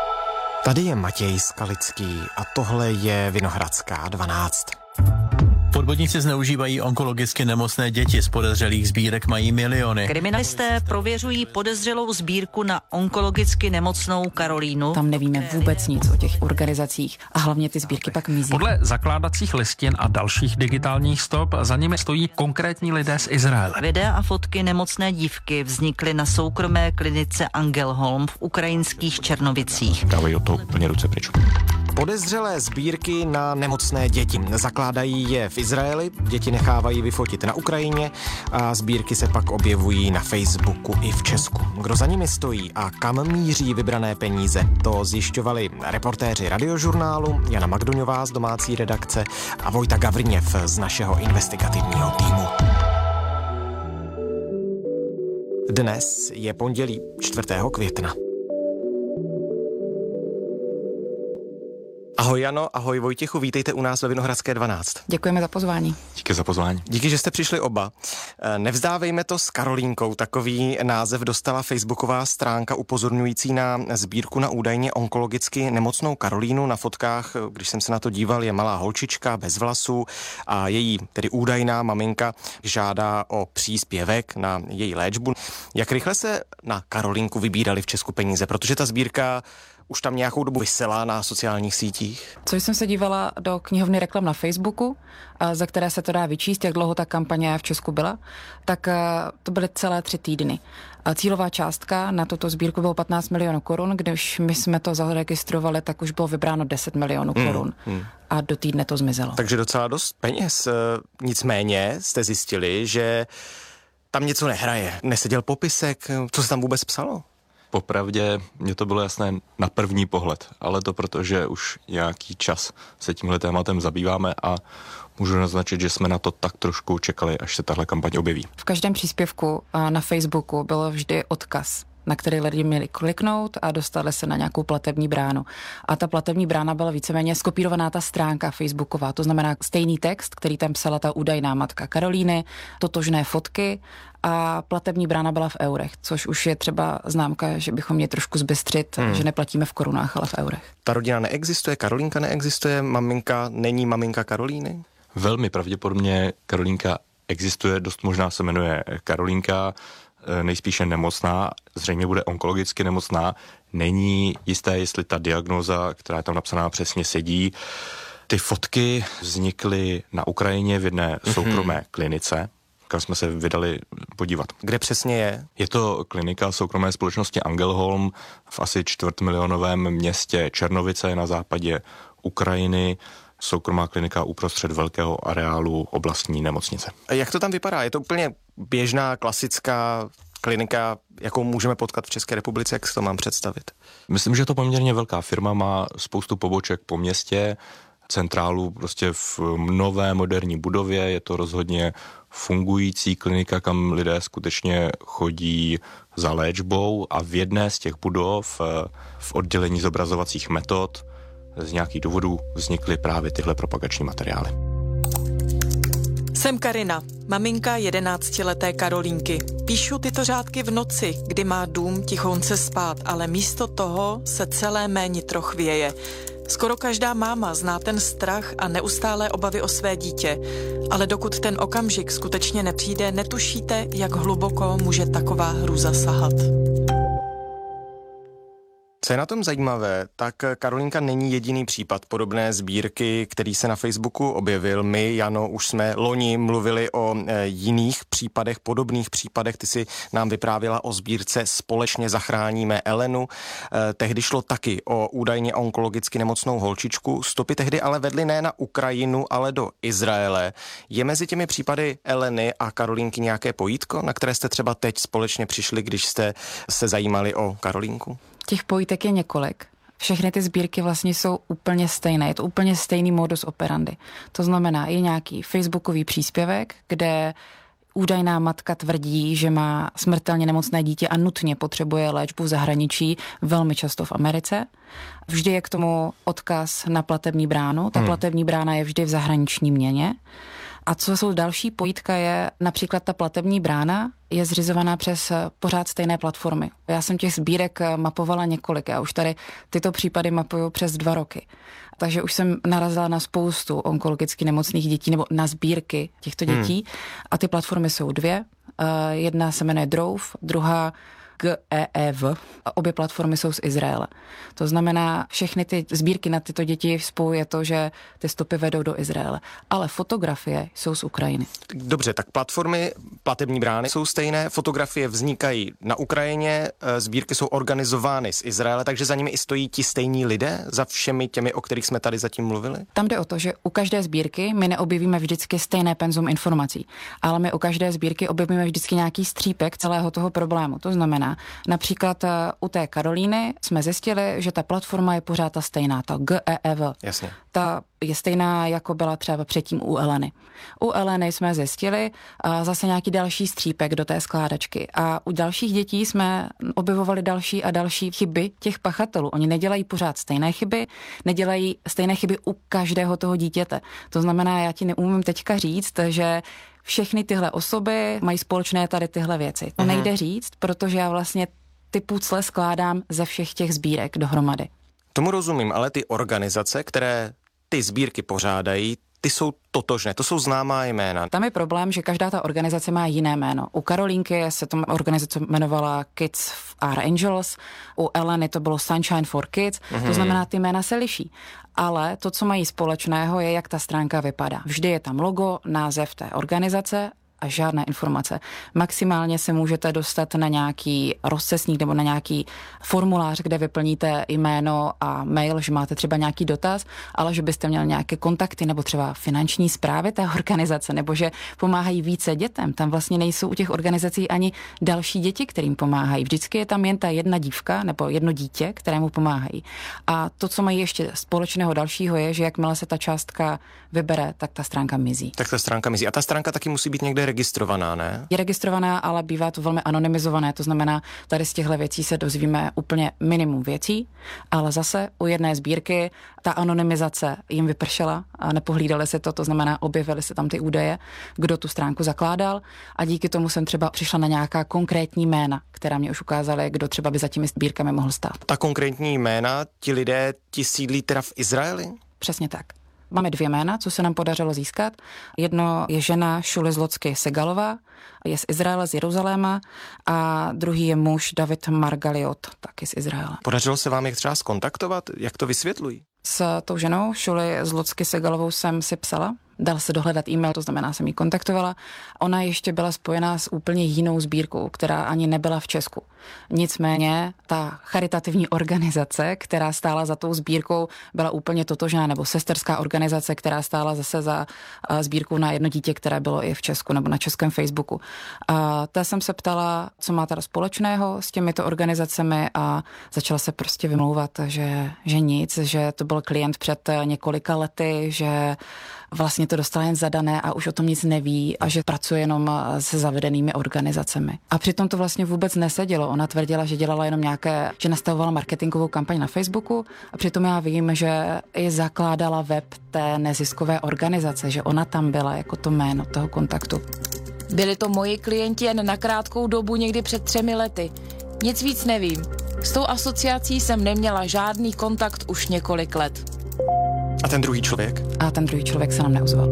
Tady je Matěj Skalický a tohle je Vinohradská dvanáct. Podvodníci zneužívají onkologicky nemocné děti, z podezřelých sbírek mají miliony. Kriminalisté prověřují podezřelou sbírku na onkologicky nemocnou Karolínu. Tam nevíme vůbec nic o těch organizacích a hlavně ty sbírky pak mizí. Podle zakládacích listin a dalších digitálních stop za nimi stojí konkrétní lidé z Izraele. Videa a fotky nemocné dívky vznikly na soukromé klinice Angelholm v ukrajinských Černovicích. Dávají o to úplně ruce pryč. Podezřelé sbírky na nemocné děti. Zakládají je v Izraeli, děti nechávají vyfotit na Ukrajině a sbírky se pak objevují na Facebooku i v Česku. Kdo za nimi stojí a kam míří vybrané peníze, to zjišťovali reportéři Radiožurnálu Jana Magdoňová z domácí redakce a Vojta Gavrněv z našeho investigativního týmu. Dnes je pondělí čtvrtého května. Ahoj Jano, ahoj Vojtěchu, vítejte u nás ve Vinohradské dvanáct. Děkujeme za pozvání. Díky za pozvání. Díky, že jste přišli oba. Nevzdávejme to s Karolínkou, takový název dostala facebooková stránka upozorňující na sbírku na údajně onkologicky nemocnou Karolínu. Na fotkách, když jsem se na to díval, je malá holčička bez vlasů a její, tedy údajná maminka, žádá o příspěvek na její léčbu. Jak rychle se na Karolínku vybírali v Česku peníze, protože ta sbírka už tam nějakou dobu visela na sociálních sítích? Co jsem se dívala do knihovny reklam na Facebooku, za které se to dá vyčíst, jak dlouho ta kampaně v Česku byla, tak to byly celé tři týdny. Cílová částka na tuto sbírku bylo patnáct milionů korun, když my jsme to zaregistrovali, tak už bylo vybráno deset milionů korun. Hmm, hmm. A do týdne to zmizelo. Takže docela dost peněz. Nicméně jste zjistili, že tam něco nehraje. Neseděl popisek, co se tam vůbec psalo? Popravdě mně to bylo jasné na první pohled, ale to proto, že už nějaký čas se tímhle tématem zabýváme a můžu naznačit, že jsme na to tak trošku čekali, až se tahle kampaň objeví. V každém příspěvku na Facebooku byl vždy odkaz, na který lidi měli kliknout a dostali se na nějakou platební bránu. A ta platební brána byla víceméně skopírovaná ta stránka facebooková, to znamená stejný text, který tam psala ta údajná matka Karolíny, totožné fotky a platební brána byla v eurech, což už je třeba známka, že bychom měli trošku zbystřit, hmm. že neplatíme v korunách, ale v eurech. Ta rodina neexistuje, Karolínka neexistuje, maminka není maminka Karolíny? Velmi pravděpodobně Karolínka existuje, dost možná se jmenuje Karolínka, nejspíše nemocná, zřejmě bude onkologicky nemocná. Není jisté, jestli ta diagnóza, která je tam napsaná, přesně sedí. Ty fotky vznikly na Ukrajině v jedné mm-hmm. soukromé klinice, kam jsme se vydali podívat. Kde přesně je? Je to klinika soukromé společnosti Angelholm v asi čtvrtmilionovém městě Černovice na západě Ukrajiny. Soukromá klinika uprostřed velkého areálu oblastní nemocnice. A jak to tam vypadá? Je to úplně běžná, klasická klinika, jakou můžeme potkat v České republice? Jak si to mám představit? Myslím, že to poměrně velká firma, má spoustu poboček po městě, centrálu prostě v nové moderní budově. Je to rozhodně fungující klinika, kam lidé skutečně chodí za léčbou a v jedné z těch budov v oddělení zobrazovacích metod z nějakých důvodů vznikly právě tyhle propagační materiály. Jsem Karina, maminka jedenáctileté Karolínky. Píšu tyto řádky v noci, kdy má dům tichonce spát, ale místo toho se celé mé nitro chvěje. Skoro každá máma zná ten strach a neustálé obavy o své dítě, ale dokud ten okamžik skutečně nepřijde, netušíte, jak hluboko může taková hrůza sahat. Co je na tom zajímavé, tak Karolínka není jediný případ podobné sbírky, který se na Facebooku objevil. My, Jano, už jsme loni mluvili o e, jiných případech, podobných případech. Ty si nám vyprávěla o sbírce Společně zachráníme Elenu. E, tehdy šlo taky o údajně onkologicky nemocnou holčičku. Stopy tehdy ale vedly ne na Ukrajinu, ale do Izraele. Je mezi těmi případy Eleny a Karolínky nějaké pojítko, na které jste třeba teď společně přišli, když jste se zajímali o Karolínku? Těch pojítek je několik. Všechny ty sbírky vlastně jsou úplně stejné. Je to úplně stejný modus operandi. To znamená, je nějaký facebookový příspěvek, kde údajná matka tvrdí, že má smrtelně nemocné dítě a nutně potřebuje léčbu v zahraničí, velmi často v Americe. Vždy je k tomu odkaz na platební bránu. Ta hmm. platební brána je vždy v zahraniční měně. A co jsou další pojítka je například ta platební brána, je zřizovaná přes pořád stejné platformy. Já jsem těch sbírek mapovala několik, já už tady tyto případy mapuju přes dva roky. Takže už jsem narazila na spoustu onkologicky nemocných dětí nebo na sbírky těchto dětí. Hmm. A ty platformy jsou dvě. Jedna se jmenuje Drove, druhá G E E V. Obě platformy jsou z Izraele. To znamená, všechny ty sbírky na tyto děti spojuje to, že ty stopy vedou do Izraele. Ale fotografie jsou z Ukrajiny. Dobře, tak platformy, platební brány jsou stejné, fotografie vznikají na Ukrajině, sbírky jsou organizovány z Izraele, takže za nimi i stojí ti stejní lidé, za všemi těmi, o kterých jsme tady zatím mluvili? Tam jde o to, že u každé sbírky my neobjevíme vždycky stejné penzum informací, ale my u každé sbírky objevíme vždycky nějaký střípek celého toho problému. To znamená, například u té Karolíny jsme zjistili, že ta platforma je pořád ta stejná, ta G E E V. Jasně. Ta je stejná, jako byla třeba předtím u Eleny. U Eleny jsme zjistili a zase nějaký další střípek do té skládačky. A u dalších dětí jsme objevovali další a další chyby těch pachatelů. Oni nedělají pořád stejné chyby, nedělají stejné chyby u každého toho dítěte. To znamená, já ti neumím teďka říct, že všechny tyhle osoby mají společné tady tyhle věci. To nejde říct, protože já vlastně ty pucle skládám ze všech těch sbírek dohromady. Tomu rozumím, ale ty organizace, které ty sbírky pořádají, ty jsou totožné, to jsou známá jména. Tam je problém, že každá ta organizace má jiné jméno. U Karolínky se tam organizace jmenovala Kids are Angels, u Eleny to bylo Sunshine for Kids, mm-hmm. To znamená, ty jména se liší. Ale to, co mají společného, je, jak ta stránka vypadá. Vždy je tam logo, název té organizace a žádné informace. Maximálně se můžete dostat na nějaký rozcestník nebo na nějaký formulář, kde vyplníte jméno a mail, že máte třeba nějaký dotaz, ale že byste měl nějaké kontakty nebo třeba finanční správy té organizace, nebo že pomáhají více dětem. Tam vlastně nejsou u těch organizací ani další děti, kterým pomáhají. Vždycky je tam jen ta jedna dívka nebo jedno dítě, kterému pomáhají. A to, co mají ještě společného dalšího, je, že jakmile se ta částka vybere, tak ta stránka mizí. Tak ta stránka mizí. A ta stránka taky musí být někde registrovaná, ne? Je registrovaná, ale bývá to velmi anonymizované, to znamená, tady z těchto věcí se dozvíme úplně minimum věcí, ale zase u jedné sbírky ta anonymizace jim vypršela a nepohlídali se to, to znamená, objevily se tam ty údaje, kdo tu stránku zakládal a díky tomu jsem třeba přišla na nějaká konkrétní jména, která mě už ukázaly, kdo třeba by za těmi sbírkami mohl stát. Ta konkrétní jména, ti lidé, ti sídlí teda v Izraeli? Přesně tak. Máme dvě jména, co se nám podařilo získat. Jedno je žena Šuly Zlocky Segalová, je z Izraele, z Jeruzaléma, a druhý je muž David Margaliot, taky z Izraele. Podařilo se vám je třeba zkontaktovat? Jak to vysvětlují? S tou ženou Šuly Zlocky Segalovou jsem si psala. Dal se dohledat e-mail, to znamená, jsem ji kontaktovala. Ona ještě byla spojená s úplně jinou sbírkou, která ani nebyla v Česku. Nicméně ta charitativní organizace, která stála za tou sbírkou, byla úplně totožná, nebo sesterská organizace, která stála zase za sbírkou na jedno dítě, které bylo i v Česku nebo na českém Facebooku. A ta jsem se ptala, co má teda společného s těmito organizacemi, a začala se prostě vymlouvat, že, že nic, že to byl klient před několika lety, že vlastně to dostala jen zadané a už o tom nic neví a že pracuje jenom se zavedenými organizacemi. A přitom to vlastně vůbec nesedělo. Ona tvrdila, že dělala jenom nějaké, že nastavovala marketingovou kampaň na Facebooku, a přitom já vím, že i zakládala web té neziskové organizace, že ona tam byla jako to jméno toho kontaktu. Byli to moji klienti jen na krátkou dobu, někdy před třemi lety. Nic víc nevím. S tou asociací jsem neměla žádný kontakt už několik let. A ten druhý člověk? A ten druhý člověk se nám neozval.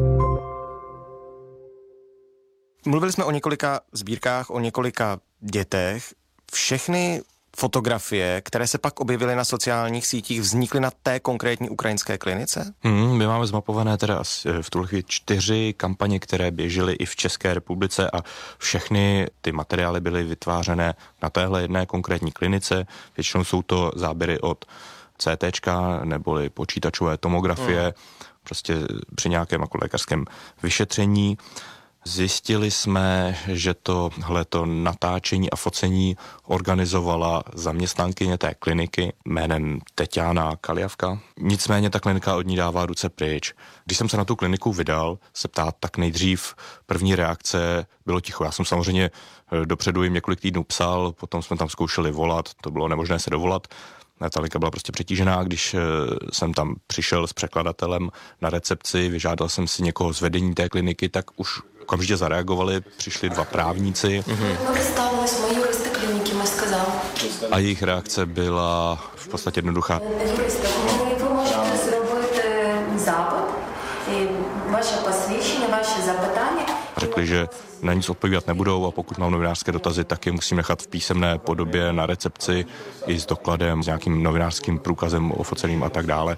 Mluvili jsme o několika sbírkách, o několika dětech. Všechny fotografie, které se pak objevily na sociálních sítích, vznikly na té konkrétní ukrajinské klinice? Hmm, my máme zmapované teda asi v tuhle chvíli čtyři kampaně, které běžely i v České republice, a všechny ty materiály byly vytvářené na téhle jedné konkrétní klinice. Většinou jsou to záběry od C T čka neboli počítačové tomografie, hmm. prostě při nějakém jako lékařském vyšetření. Zjistili jsme, že tohleto natáčení a focení organizovala zaměstnankyně té kliniky jménem Teťána Kaljavka. Nicméně ta klinika od ní dává ruce pryč. Když jsem se na tu kliniku vydal se ptát, tak nejdřív první reakce bylo ticho. Já jsem samozřejmě dopředu jim několik týdnů psal, potom jsme tam zkoušeli volat, to bylo nemožné se dovolat. Ta linka byla prostě přetížená, když jsem tam přišel s překladatelem na recepci, vyžádal jsem si někoho z vedení té kliniky, tak už okamžitě zareagovali, přišli dva právníci. A jejich reakce byla v podstatě jednoduchá. Řekli, že na nic odpovídat nebudou a pokud mám novinářské dotazy, tak je musím nechat v písemné podobě na recepci i s dokladem, s nějakým novinářským průkazem ofoceným a tak dále.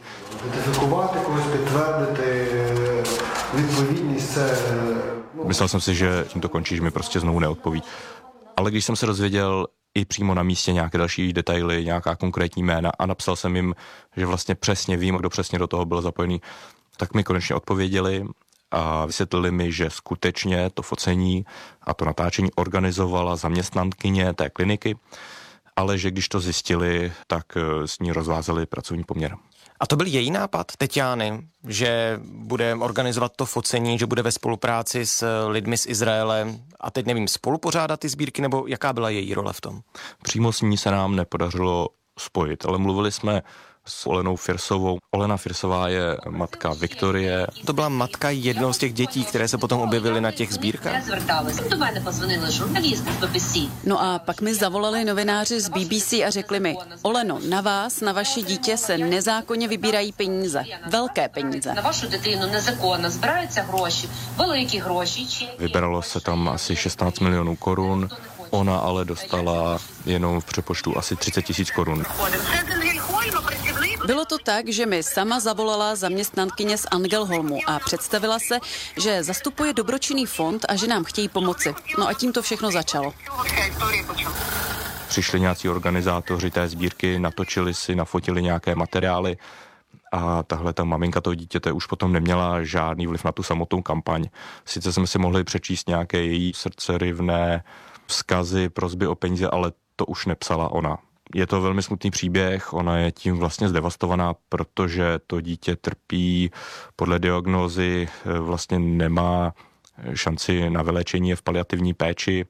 Myslel jsem si, že tím to končí, že mi prostě znovu neodpoví. Ale když jsem se dozvěděl i přímo na místě nějaké další detaily, nějaká konkrétní jména a napsal jsem jim, že vlastně přesně vím, kdo přesně do toho byl zapojený, tak mi konečně odpověděli a vysvětlili mi, že skutečně to focení a to natáčení organizovala zaměstnankyně té kliniky, ale že když to zjistili, tak s ní rozvázali pracovní poměr. A to byl její nápad, Teťány, že bude organizovat to focení, že bude ve spolupráci s lidmi z Izraele a teď nevím, spolupořádat ty sbírky, nebo jaká byla její role v tom? Přímo s ní se nám nepodařilo spojit, ale mluvili jsme s Olenou Firsovou. Olena Firsová je matka Viktorie. To byla matka jednoho z těch dětí, které se potom objevily na těch sbírkách. No a pak mi zavolali novináři z B B C a řekli mi: Oleno, na vás, na vaše dítě se nezákonně vybírají peníze. Velké peníze. Vybralo se tam asi šestnáct milionů korun. Ona ale dostala jenom v přepočtu asi třicet tisíc korun. Bylo to tak, že mi sama zavolala zaměstnankyně z Angelholmu a představila se, že zastupuje dobročinný fond a že nám chtějí pomoci. No a tím to všechno začalo. Přišli nějací organizátoři té sbírky, natočili si, nafotili nějaké materiály a tahle ta maminka toho dítěte už potom neměla žádný vliv na tu samotnou kampaň. Sice jsme si mohli přečíst nějaké její srdceryvné vzkazy, prosby o peníze, ale to už nepsala ona. Je to velmi smutný příběh, ona je tím vlastně zdevastovaná, protože to dítě trpí podle diagnózy, vlastně nemá šanci na vylečení, je v paliativní péči.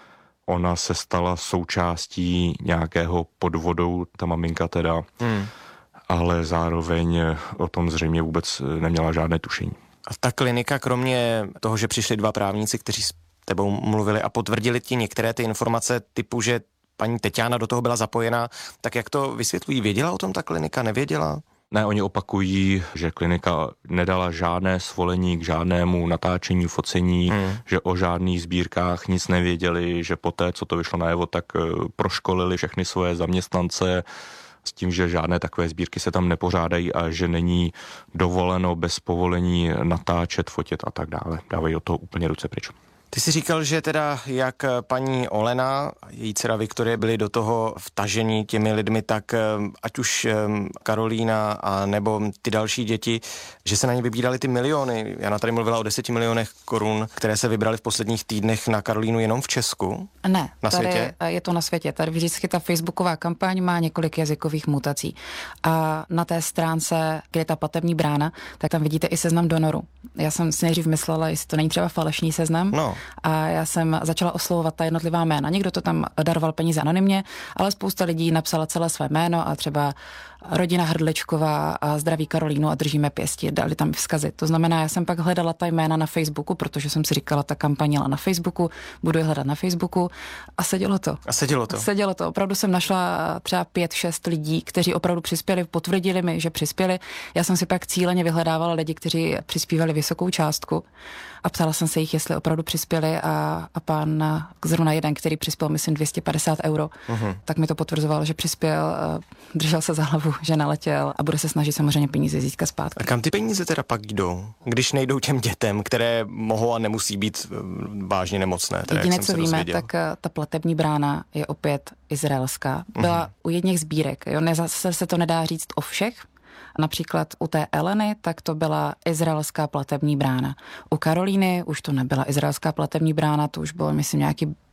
Ona se stala součástí nějakého podvodu, ta maminka teda, hmm. ale zároveň o tom zřejmě vůbec neměla žádné tušení. A ta klinika, kromě toho, že přišli dva právníci, kteří s tebou mluvili a potvrdili ti některé ty informace typu, že paní Teťána do toho byla zapojena, tak jak to vysvětlují? Věděla o tom ta klinika, nevěděla? Ne, oni opakují, že klinika nedala žádné svolení k žádnému natáčení, focení, hmm. že o žádných sbírkách nic nevěděli, že poté, co to vyšlo najevo, tak proškolili všechny svoje zaměstnance s tím, že žádné takové sbírky se tam nepořádají a že není dovoleno bez povolení natáčet, fotit a tak dále. Dávají od toho úplně ruce pryč. Ty jsi říkal, že teda jak paní Olena, její dcera Viktorie byly do toho vtaženi těmi lidmi, tak ať už Karolína a nebo ty další děti, že se na ně vybíraly ty miliony. Jana tady mluvila o deseti milionech korun, které se vybraly v posledních týdnech na Karolínu jenom v Česku. Ne, na tady světě? Je to na světě. Tady vždycky ta facebooková kampaň má několik jazykových mutací. A na té stránce, kde je ta platební brána, tak tam vidíte i seznam donorů. Já jsem si nejdřív myslela, jestli to není třeba falešný seznam. No. A já jsem začala oslovovat ta jednotlivá jména. Někdo to tam daroval peníze anonymně, ale spousta lidí napsala celé své jméno a třeba rodina Hrdličková a zdraví Karolínu a držíme pěsti, dali tam vzkazy. To znamená, já jsem pak hledala ta jména na Facebooku, protože jsem si říkala, ta kampaň jela na Facebooku, budu je hledat na Facebooku a sedělo to. A sedělo to. Sedělo to. Opravdu jsem našla třeba pět, šest lidí, kteří opravdu přispěli, potvrdili mi, že přispěli. Já jsem si pak cíleně vyhledávala lidi, kteří přispívali vysokou částku a ptala jsem se jich, jestli opravdu přispěli a, a pán zrovna jeden, který přispěl, myslím, dvě stě padesát euro, uh-huh. tak mi to potvrzoval, že přispěl, držel se za hlavu, že naletěl a bude se snažit samozřejmě peníze získat zpátky. A kam ty peníze teda pak jdou, když nejdou těm dětem, které mohou a nemusí být vážně nemocné? Teda, jediné, co víme, dozvěděl. Tak ta platební brána je opět izraelská. Byla uh-huh. u jedněch sbírek, jo, ne, zase se to nedá říct o všech. Například u té Eleny, tak to byla izraelská platební brána. U Karolíny už to nebyla izraelská platební brána, to už bylo, myslím, nějaký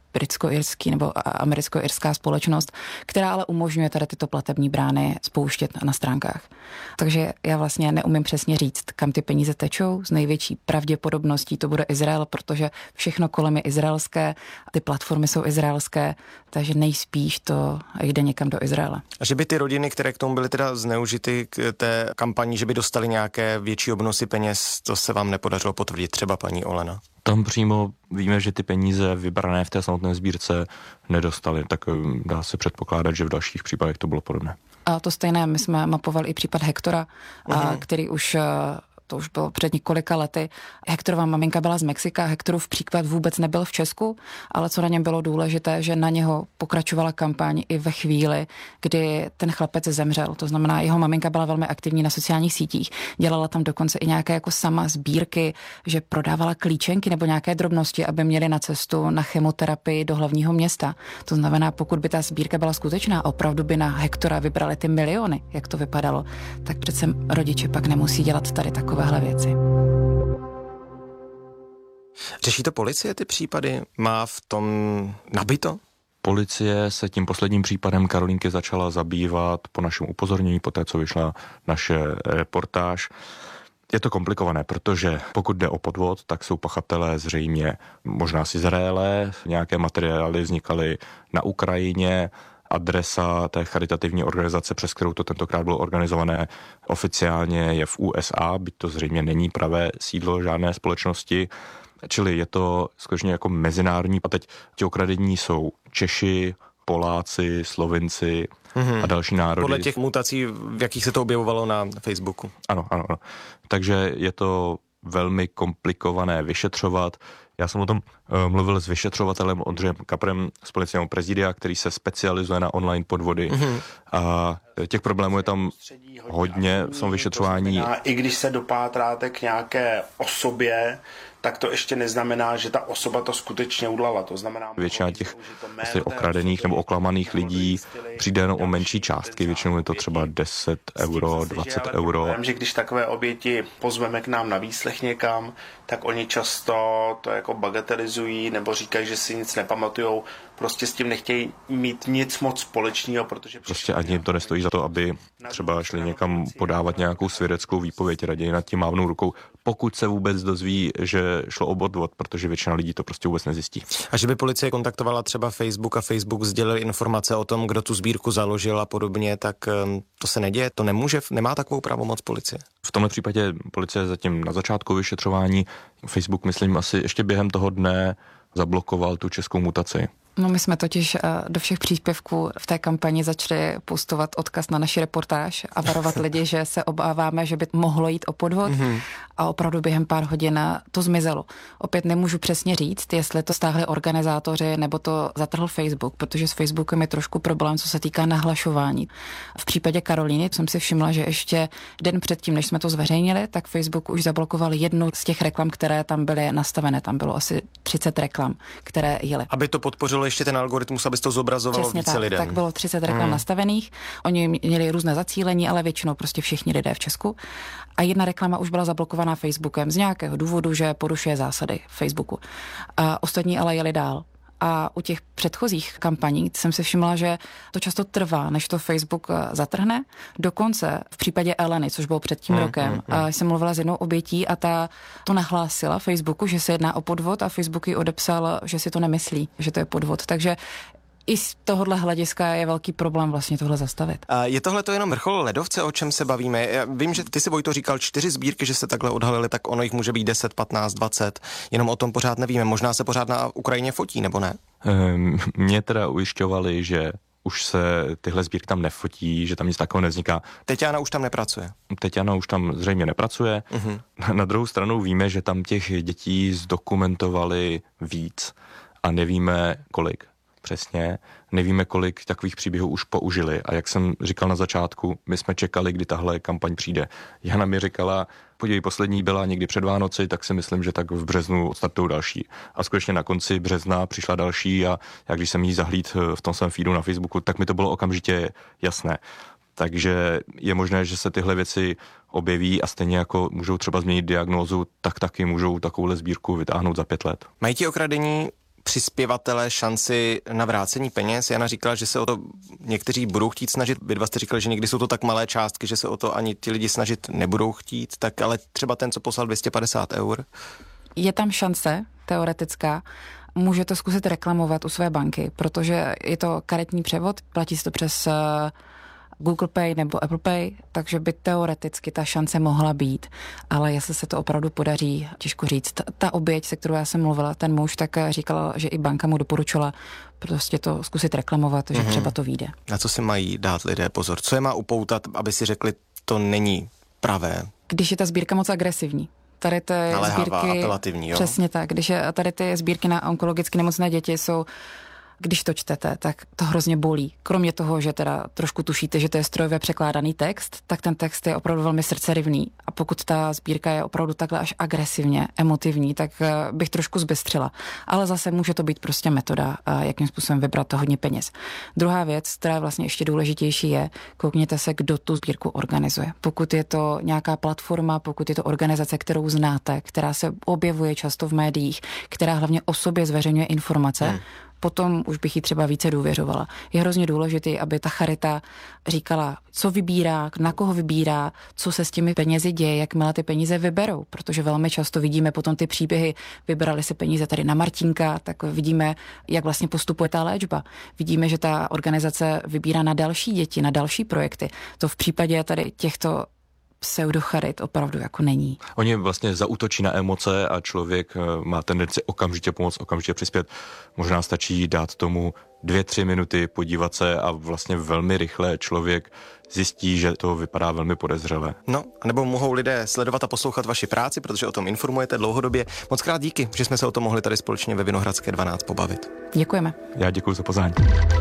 britsko-irský nebo americko-irská společnost, která ale umožňuje tady tyto platební brány spouštět na stránkách. Takže já vlastně neumím přesně říct, kam ty peníze tečou. S největší pravděpodobností to bude Izrael, protože všechno kolem je izraelské, ty platformy jsou izraelské, takže nejspíš to jde někam do Izraele. A že by ty rodiny, které k tomu byly teda zneužity k té kampani, že by dostali nějaké větší obnosy peněz, to se vám nepodařilo potvrdit, třeba paní Olena? Tam přímo víme, že ty peníze vybrané v té samotné sbírce nedostali, tak dá se předpokládat, že v dalších případech to bylo podobné. A to stejné, my jsme mapovali i případ Hektora, a, který už, to už bylo před několika lety. Hektorova maminka byla z Mexika, Hektorův příklad vůbec nebyl v Česku, ale co na něm bylo důležité, že na něho pokračovala kampaň i ve chvíli, kdy ten chlapec zemřel. To znamená, jeho maminka byla velmi aktivní na sociálních sítích, dělala tam dokonce i nějaké jako sama sbírky, že prodávala klíčenky nebo nějaké drobnosti, aby měli na cestu na chemoterapii do hlavního města. To znamená, pokud by ta sbírka byla skutečná, opravdu by na Hektora vybrali ty miliony, jak to vypadalo, tak přece rodiče pak nemusí dělat tady takovéhle věci. Řeší to policie ty případy? Má v tom nabito? Policie se tím posledním případem Karolinky začala zabývat po našem upozornění, po té, co vyšla naše reportáž. Je to komplikované, protože pokud jde o podvod, tak jsou pachatelé zřejmě možná z Izraele, nějaké materiály vznikaly na Ukrajině, adresa té charitativní organizace, přes kterou to tentokrát bylo organizované oficiálně, je v U S A, byť to zřejmě není pravé sídlo žádné společnosti. Čili je to skutečně jako mezinárodní. A teď ti okradení jsou Češi, Poláci, Slovinci mm-hmm. a další národy. Podle těch mutací, v jakých se to objevovalo na Facebooku. Ano, ano, ano. Takže je to velmi komplikované vyšetřovat. Já jsem o tom uh, mluvil s vyšetřovatelem Ondřejem Kaprem z Policejního prezidia, který se specializuje na online podvody. Mm-hmm. A těch problémů je tam hodně v tom vyšetřování. I když se dopátráte k nějaké osobě, tak to ještě neznamená, že ta osoba to skutečně udělala. To znamená, většina těch asi okradených nebo oklamaných lidí přijde jenom o menší částky. Většinou je to třeba deset euro, dvacet euro. Vím, že když takové oběti pozveme k nám na výslech někam, tak oni často to jako bagatelizují nebo říkají, že si nic nepamatujou. Prostě s tím nechtějí mít nic moc společného, protože... Prostě ani jim to nestojí za to, aby třeba šli někam podávat nějakou svědeckou výpověď, raději nad tím mávnou rukou, pokud se vůbec dozví, že šlo o podvod, protože většina lidí to prostě vůbec nezjistí. A že by policie kontaktovala třeba Facebook a Facebook sdělil informace o tom, kdo tu sbírku založil a podobně, tak to se neděje, to nemůže, nemá takovou pravomoc policie. V tomhle případě policie zatím na začátku vyšetřování, Facebook, myslím, asi ještě během toho dne zablokoval tu českou mutaci. No my jsme totiž do všech příspěvků v té kampani začali postovat odkaz na naši reportáž a varovat lidi, že se obáváme, že by mohlo jít o podvod mm-hmm. a opravdu během pár hodin to zmizelo. Opět nemůžu přesně říct, jestli to stáhli organizátoři nebo to zatrhl Facebook, protože s Facebookem je trošku problém, co se týká nahlašování. V případě Karolíny jsem si všimla, že ještě den předtím, než jsme to zveřejnili, tak Facebook už zablokoval jednu z těch reklam, které tam byly nastavené. Tam bylo asi třicet reklam, které jeli. Aby to podpořilo ještě ten algoritmus, aby to zobrazovalo Přesně více tak, lidem. tak bylo třicet reklam hmm. nastavených. Oni měli různé zacílení, ale většinou prostě všichni lidé v Česku. A jedna reklama už byla zablokovaná Facebookem z nějakého důvodu, že porušuje zásady Facebooku. A ostatní ale jeli dál. A u těch předchozích kampaní jsem si všimla, že to často trvá, než to Facebook zatrhne. Dokonce v případě Eleny, což bylo před tím hmm, rokem, hmm, hmm. jsem mluvila s jednou obětí a ta to nahlásila Facebooku, že se jedná o podvod a Facebook ji odepsal, že si to nemyslí, že to je podvod. Takže i z tohohle hlediska je velký problém vlastně tohle zastavit. A je tohle to jenom vrchol ledovce, o čem se bavíme? Já vím, že ty si, Vojto, říkal čtyři sbírky, že se takhle odhalily, tak ono jich může být deset, patnáct, dvacet. Jenom o tom pořád nevíme. Možná se pořád na Ukrajině fotí, nebo ne? Um, mě teda ujišťovali, že už se tyhle sbírky tam nefotí, že tam nic takového nevzniká. Teťána už tam nepracuje. Teťána už tam zřejmě nepracuje. Uh-huh. Na druhou stranu víme, že tam těch dětí zdokumentovali víc a nevíme kolik. Přesně. Nevíme, kolik takových příběhů už použili. A jak jsem říkal na začátku, my jsme čekali, kdy tahle kampaň přijde. Jana mi říkala, podívej, poslední byla někdy před Vánoci, tak si myslím, že tak v březnu odstartují další. A skutečně na konci března přišla další a já když jsem jí zahlíd v tom svém feedu na Facebooku, tak mi to bylo okamžitě jasné. Takže je možné, že se tyhle věci objeví a stejně jako můžou třeba změnit diagnózu, tak taky můžou takovouhle sbírku vytáhnout za pět let. Mají ti okradení přispěvatele šanci na vrácení peněz? Jana říkala, že se o to někteří budou chtít snažit. Vy dva jste říkali, že někdy jsou to tak malé částky, že se o to ani ti lidi snažit nebudou chtít. Tak ale třeba ten, co poslal dvě stě padesát eur? Je tam šance teoretická. Můžete zkusit reklamovat u své banky, protože je to karetní převod, platí se to přes Google Pay nebo Apple Pay, takže by teoreticky ta šance mohla být, ale jestli se to opravdu podaří, těžko říct. Ta, ta oběť, se kterou já jsem mluvila, ten muž, tak říkala, že i banka mu doporučila prostě to zkusit reklamovat, že mm-hmm. třeba to vyjde. Na co si mají dát lidé pozor? Co je má upoutat, aby si řekli, to není pravé? Když je ta sbírka moc agresivní. Tady ty naléhavá, sbírky, apelativní, jo? Přesně tak, když je, tady ty sbírky na onkologicky nemocné děti jsou, když to čtete, tak to hrozně bolí. Kromě toho, že teda trošku tušíte, že to je strojově překládaný text, tak ten text je opravdu velmi srdcerivný. A pokud ta sbírka je opravdu takhle až agresivně emotivní, tak bych trošku zbystřila. Ale zase může to být prostě metoda, jakým způsobem vybrat to hodně peněz. Druhá věc, která je vlastně ještě důležitější, je, koukněte se, kdo tu sbírku organizuje. Pokud je to nějaká platforma, pokud je to organizace, kterou znáte, která se objevuje často v médiích, která hlavně o sobě zveřejňuje informace, hmm. potom už bych jí třeba více důvěřovala. Je hrozně důležité, aby ta charita říkala, co vybírá, na koho vybírá, co se s těmi penězi děje, jakmile ty peníze vyberou, protože velmi často vidíme potom ty příběhy, vybrali si peníze tady na Martinka, tak vidíme, jak vlastně postupuje ta léčba. Vidíme, že ta organizace vybírá na další děti, na další projekty. To v případě tady těchto pseudocharit opravdu jako není. Oni vlastně zaútočí na emoce a člověk má tendenci okamžitě pomoct, okamžitě přispět. Možná stačí dát tomu dvě, tři minuty, podívat se a vlastně velmi rychle člověk zjistí, že to vypadá velmi podezřelé. No, nebo mohou lidé sledovat a poslouchat vaši práci, protože o tom informujete dlouhodobě. Moc krát díky, že jsme se o tom mohli tady společně ve Vinohradské dvanáct pobavit. Děkujeme. Já děkuji za pozvání.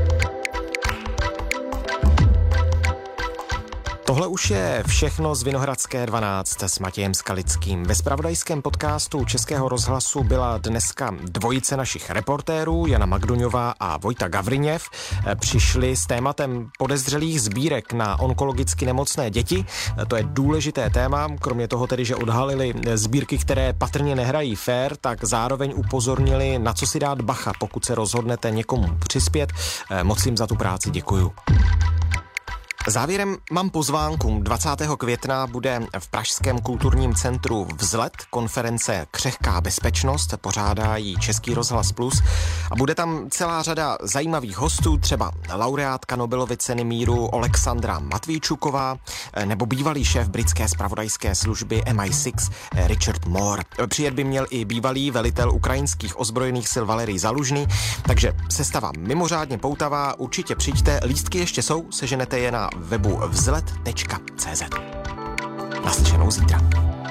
Tohle už je všechno z Vinohradské dvanáct s Matějem Skalickým. Ve zpravodajském podcastu Českého rozhlasu byla dneska dvojice našich reportérů, Jana Magduňová a Vojta Gavriněv. Přišli s tématem podezřelých sbírek na onkologicky nemocné děti. To je důležité téma, kromě toho tedy, že odhalili sbírky, které patrně nehrají fér, tak zároveň upozornili, na co si dát bacha, pokud se rozhodnete někomu přispět. Moc jim za tu práci děkuju. Závěrem mám pozvánku. dvacátého května bude v pražském kulturním centru Vzlet konference Křehká bezpečnost, pořádá ji Český rozhlas Plus a bude tam celá řada zajímavých hostů, třeba laureátka Nobelovy ceny míru Alexandra Matvíčuková nebo bývalý šéf britské zpravodajské služby M I šest Richard Moore. Přijet by měl i bývalý velitel ukrajinských ozbrojených sil Valerij Zalužný, takže sestava mimořádně poutavá, určitě přijďte, lístky ještě jsou, seženete je na webu vzlet tečka cé zet. Naslyšenou zítra.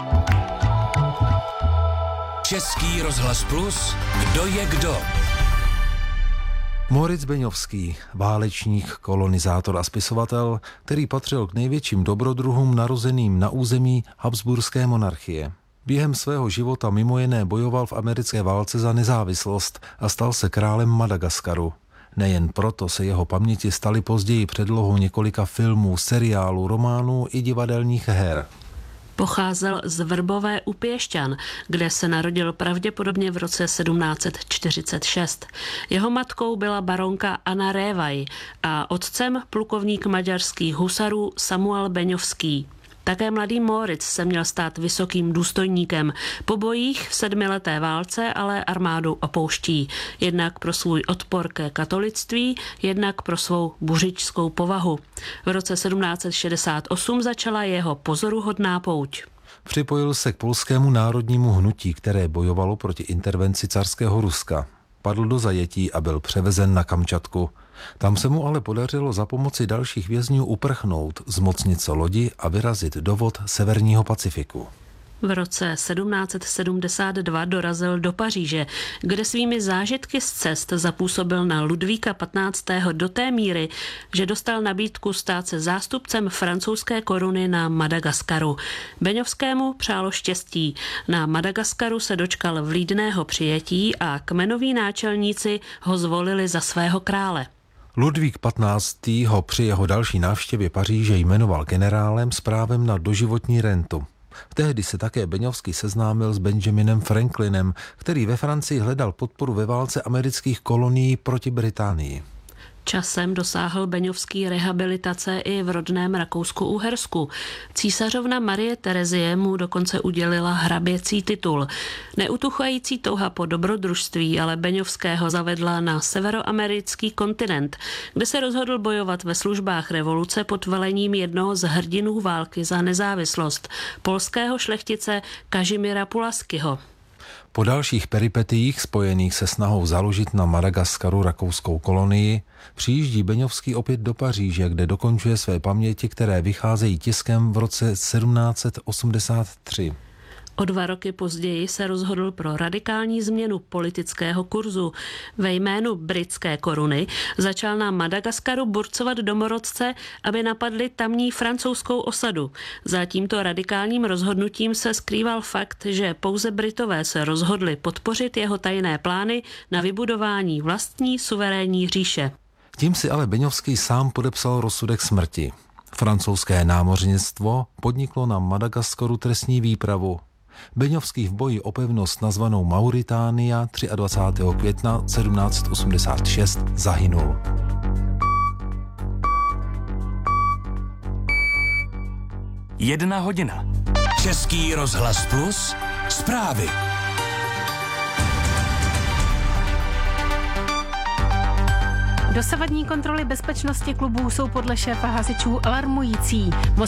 Český rozhlas Plus, kdo je kdo? Moritz Beňovský, válečník, kolonizátor a spisovatel, který patřil k největším dobrodruhům narozeným na území Habsburské monarchie. Během svého života mimo jiné bojoval v americké válce za nezávislost a stal se králem Madagaskaru. Nejen proto se jeho paměti staly později předlohou několika filmů, seriálů, románů i divadelních her. Pocházel z Vrbové u Piešťan, kde se narodil pravděpodobně v roce sedmnáct set čtyřicet šest. Jeho matkou byla baronka Anna Révaj a otcem plukovník maďarských husarů Samuel Beňovský. Také mladý Moritz se měl stát vysokým důstojníkem. Po bojích v sedmileté válce ale armádu opouští. Jednak pro svůj odpor ke katolictví, jednak pro svou buřičskou povahu. V roce sedmnáct set šedesát osm začala jeho pozoruhodná pouť. Připojil se k polskému národnímu hnutí, které bojovalo proti intervenci carského Ruska. Padl do zajetí a byl převezen na Kamčatku. Tam se mu ale podařilo za pomoci dalších vězňů uprchnout, zmocnit se lodi a vyrazit do vod severního Pacifiku. V roce sedmnáct set sedmdesát dva dorazil do Paříže, kde svými zážitky z cest zapůsobil na Ludvíka patnáctého do té míry, že dostal nabídku stát se zástupcem francouzské koruny na Madagaskaru. Beňovskému přálo štěstí. Na Madagaskaru se dočkal vlídného přijetí a kmenoví náčelníci ho zvolili za svého krále. Ludvík patnáctý. ho při jeho další návštěvě Paříže jmenoval generálem s právem na doživotní rentu. Tehdy se také Beňovský seznámil s Benjaminem Franklinem, který ve Francii hledal podporu ve válce amerických kolonií proti Británii. Časem dosáhl Beňovský rehabilitace i v rodném Rakousku-Uhersku. Císařovna Marie Terezie mu dokonce udělila hraběcí titul. Neutuchající touha po dobrodružství ale Beňovského zavedla na severoamerický kontinent, kde se rozhodl bojovat ve službách revoluce pod velením jednoho z hrdinů války za nezávislost, polského šlechtice Kazimira Pulaskiho. Po dalších peripetiích spojených se snahou založit na Madagaskaru rakouskou kolonii přijíždí Beňovský opět do Paříže, kde dokončuje své paměti, které vycházejí tiskem v roce sedmnáct set osmdesát tři. O dva roky později se rozhodl pro radikální změnu politického kurzu. Ve jménu britské koruny začal na Madagaskaru burcovat domorodce, aby napadli tamní francouzskou osadu. Za tímto radikálním rozhodnutím se skrýval fakt, že pouze Britové se rozhodli podpořit jeho tajné plány na vybudování vlastní suverénní říše. Tím si ale Beňovský sám podepsal rozsudek smrti. Francouzské námořnictvo podniklo na Madagaskaru trestní výpravu. Beňovský v boji o pevnost nazvanou Mauritánia dvacátého třetího května sedmnáct set osmdesát šest zahynul. Jedna hodina. Český rozhlas plus. Zprávy. Dosavadní kontroly bezpečnosti klubů jsou podle šéfa hasičů alarmující.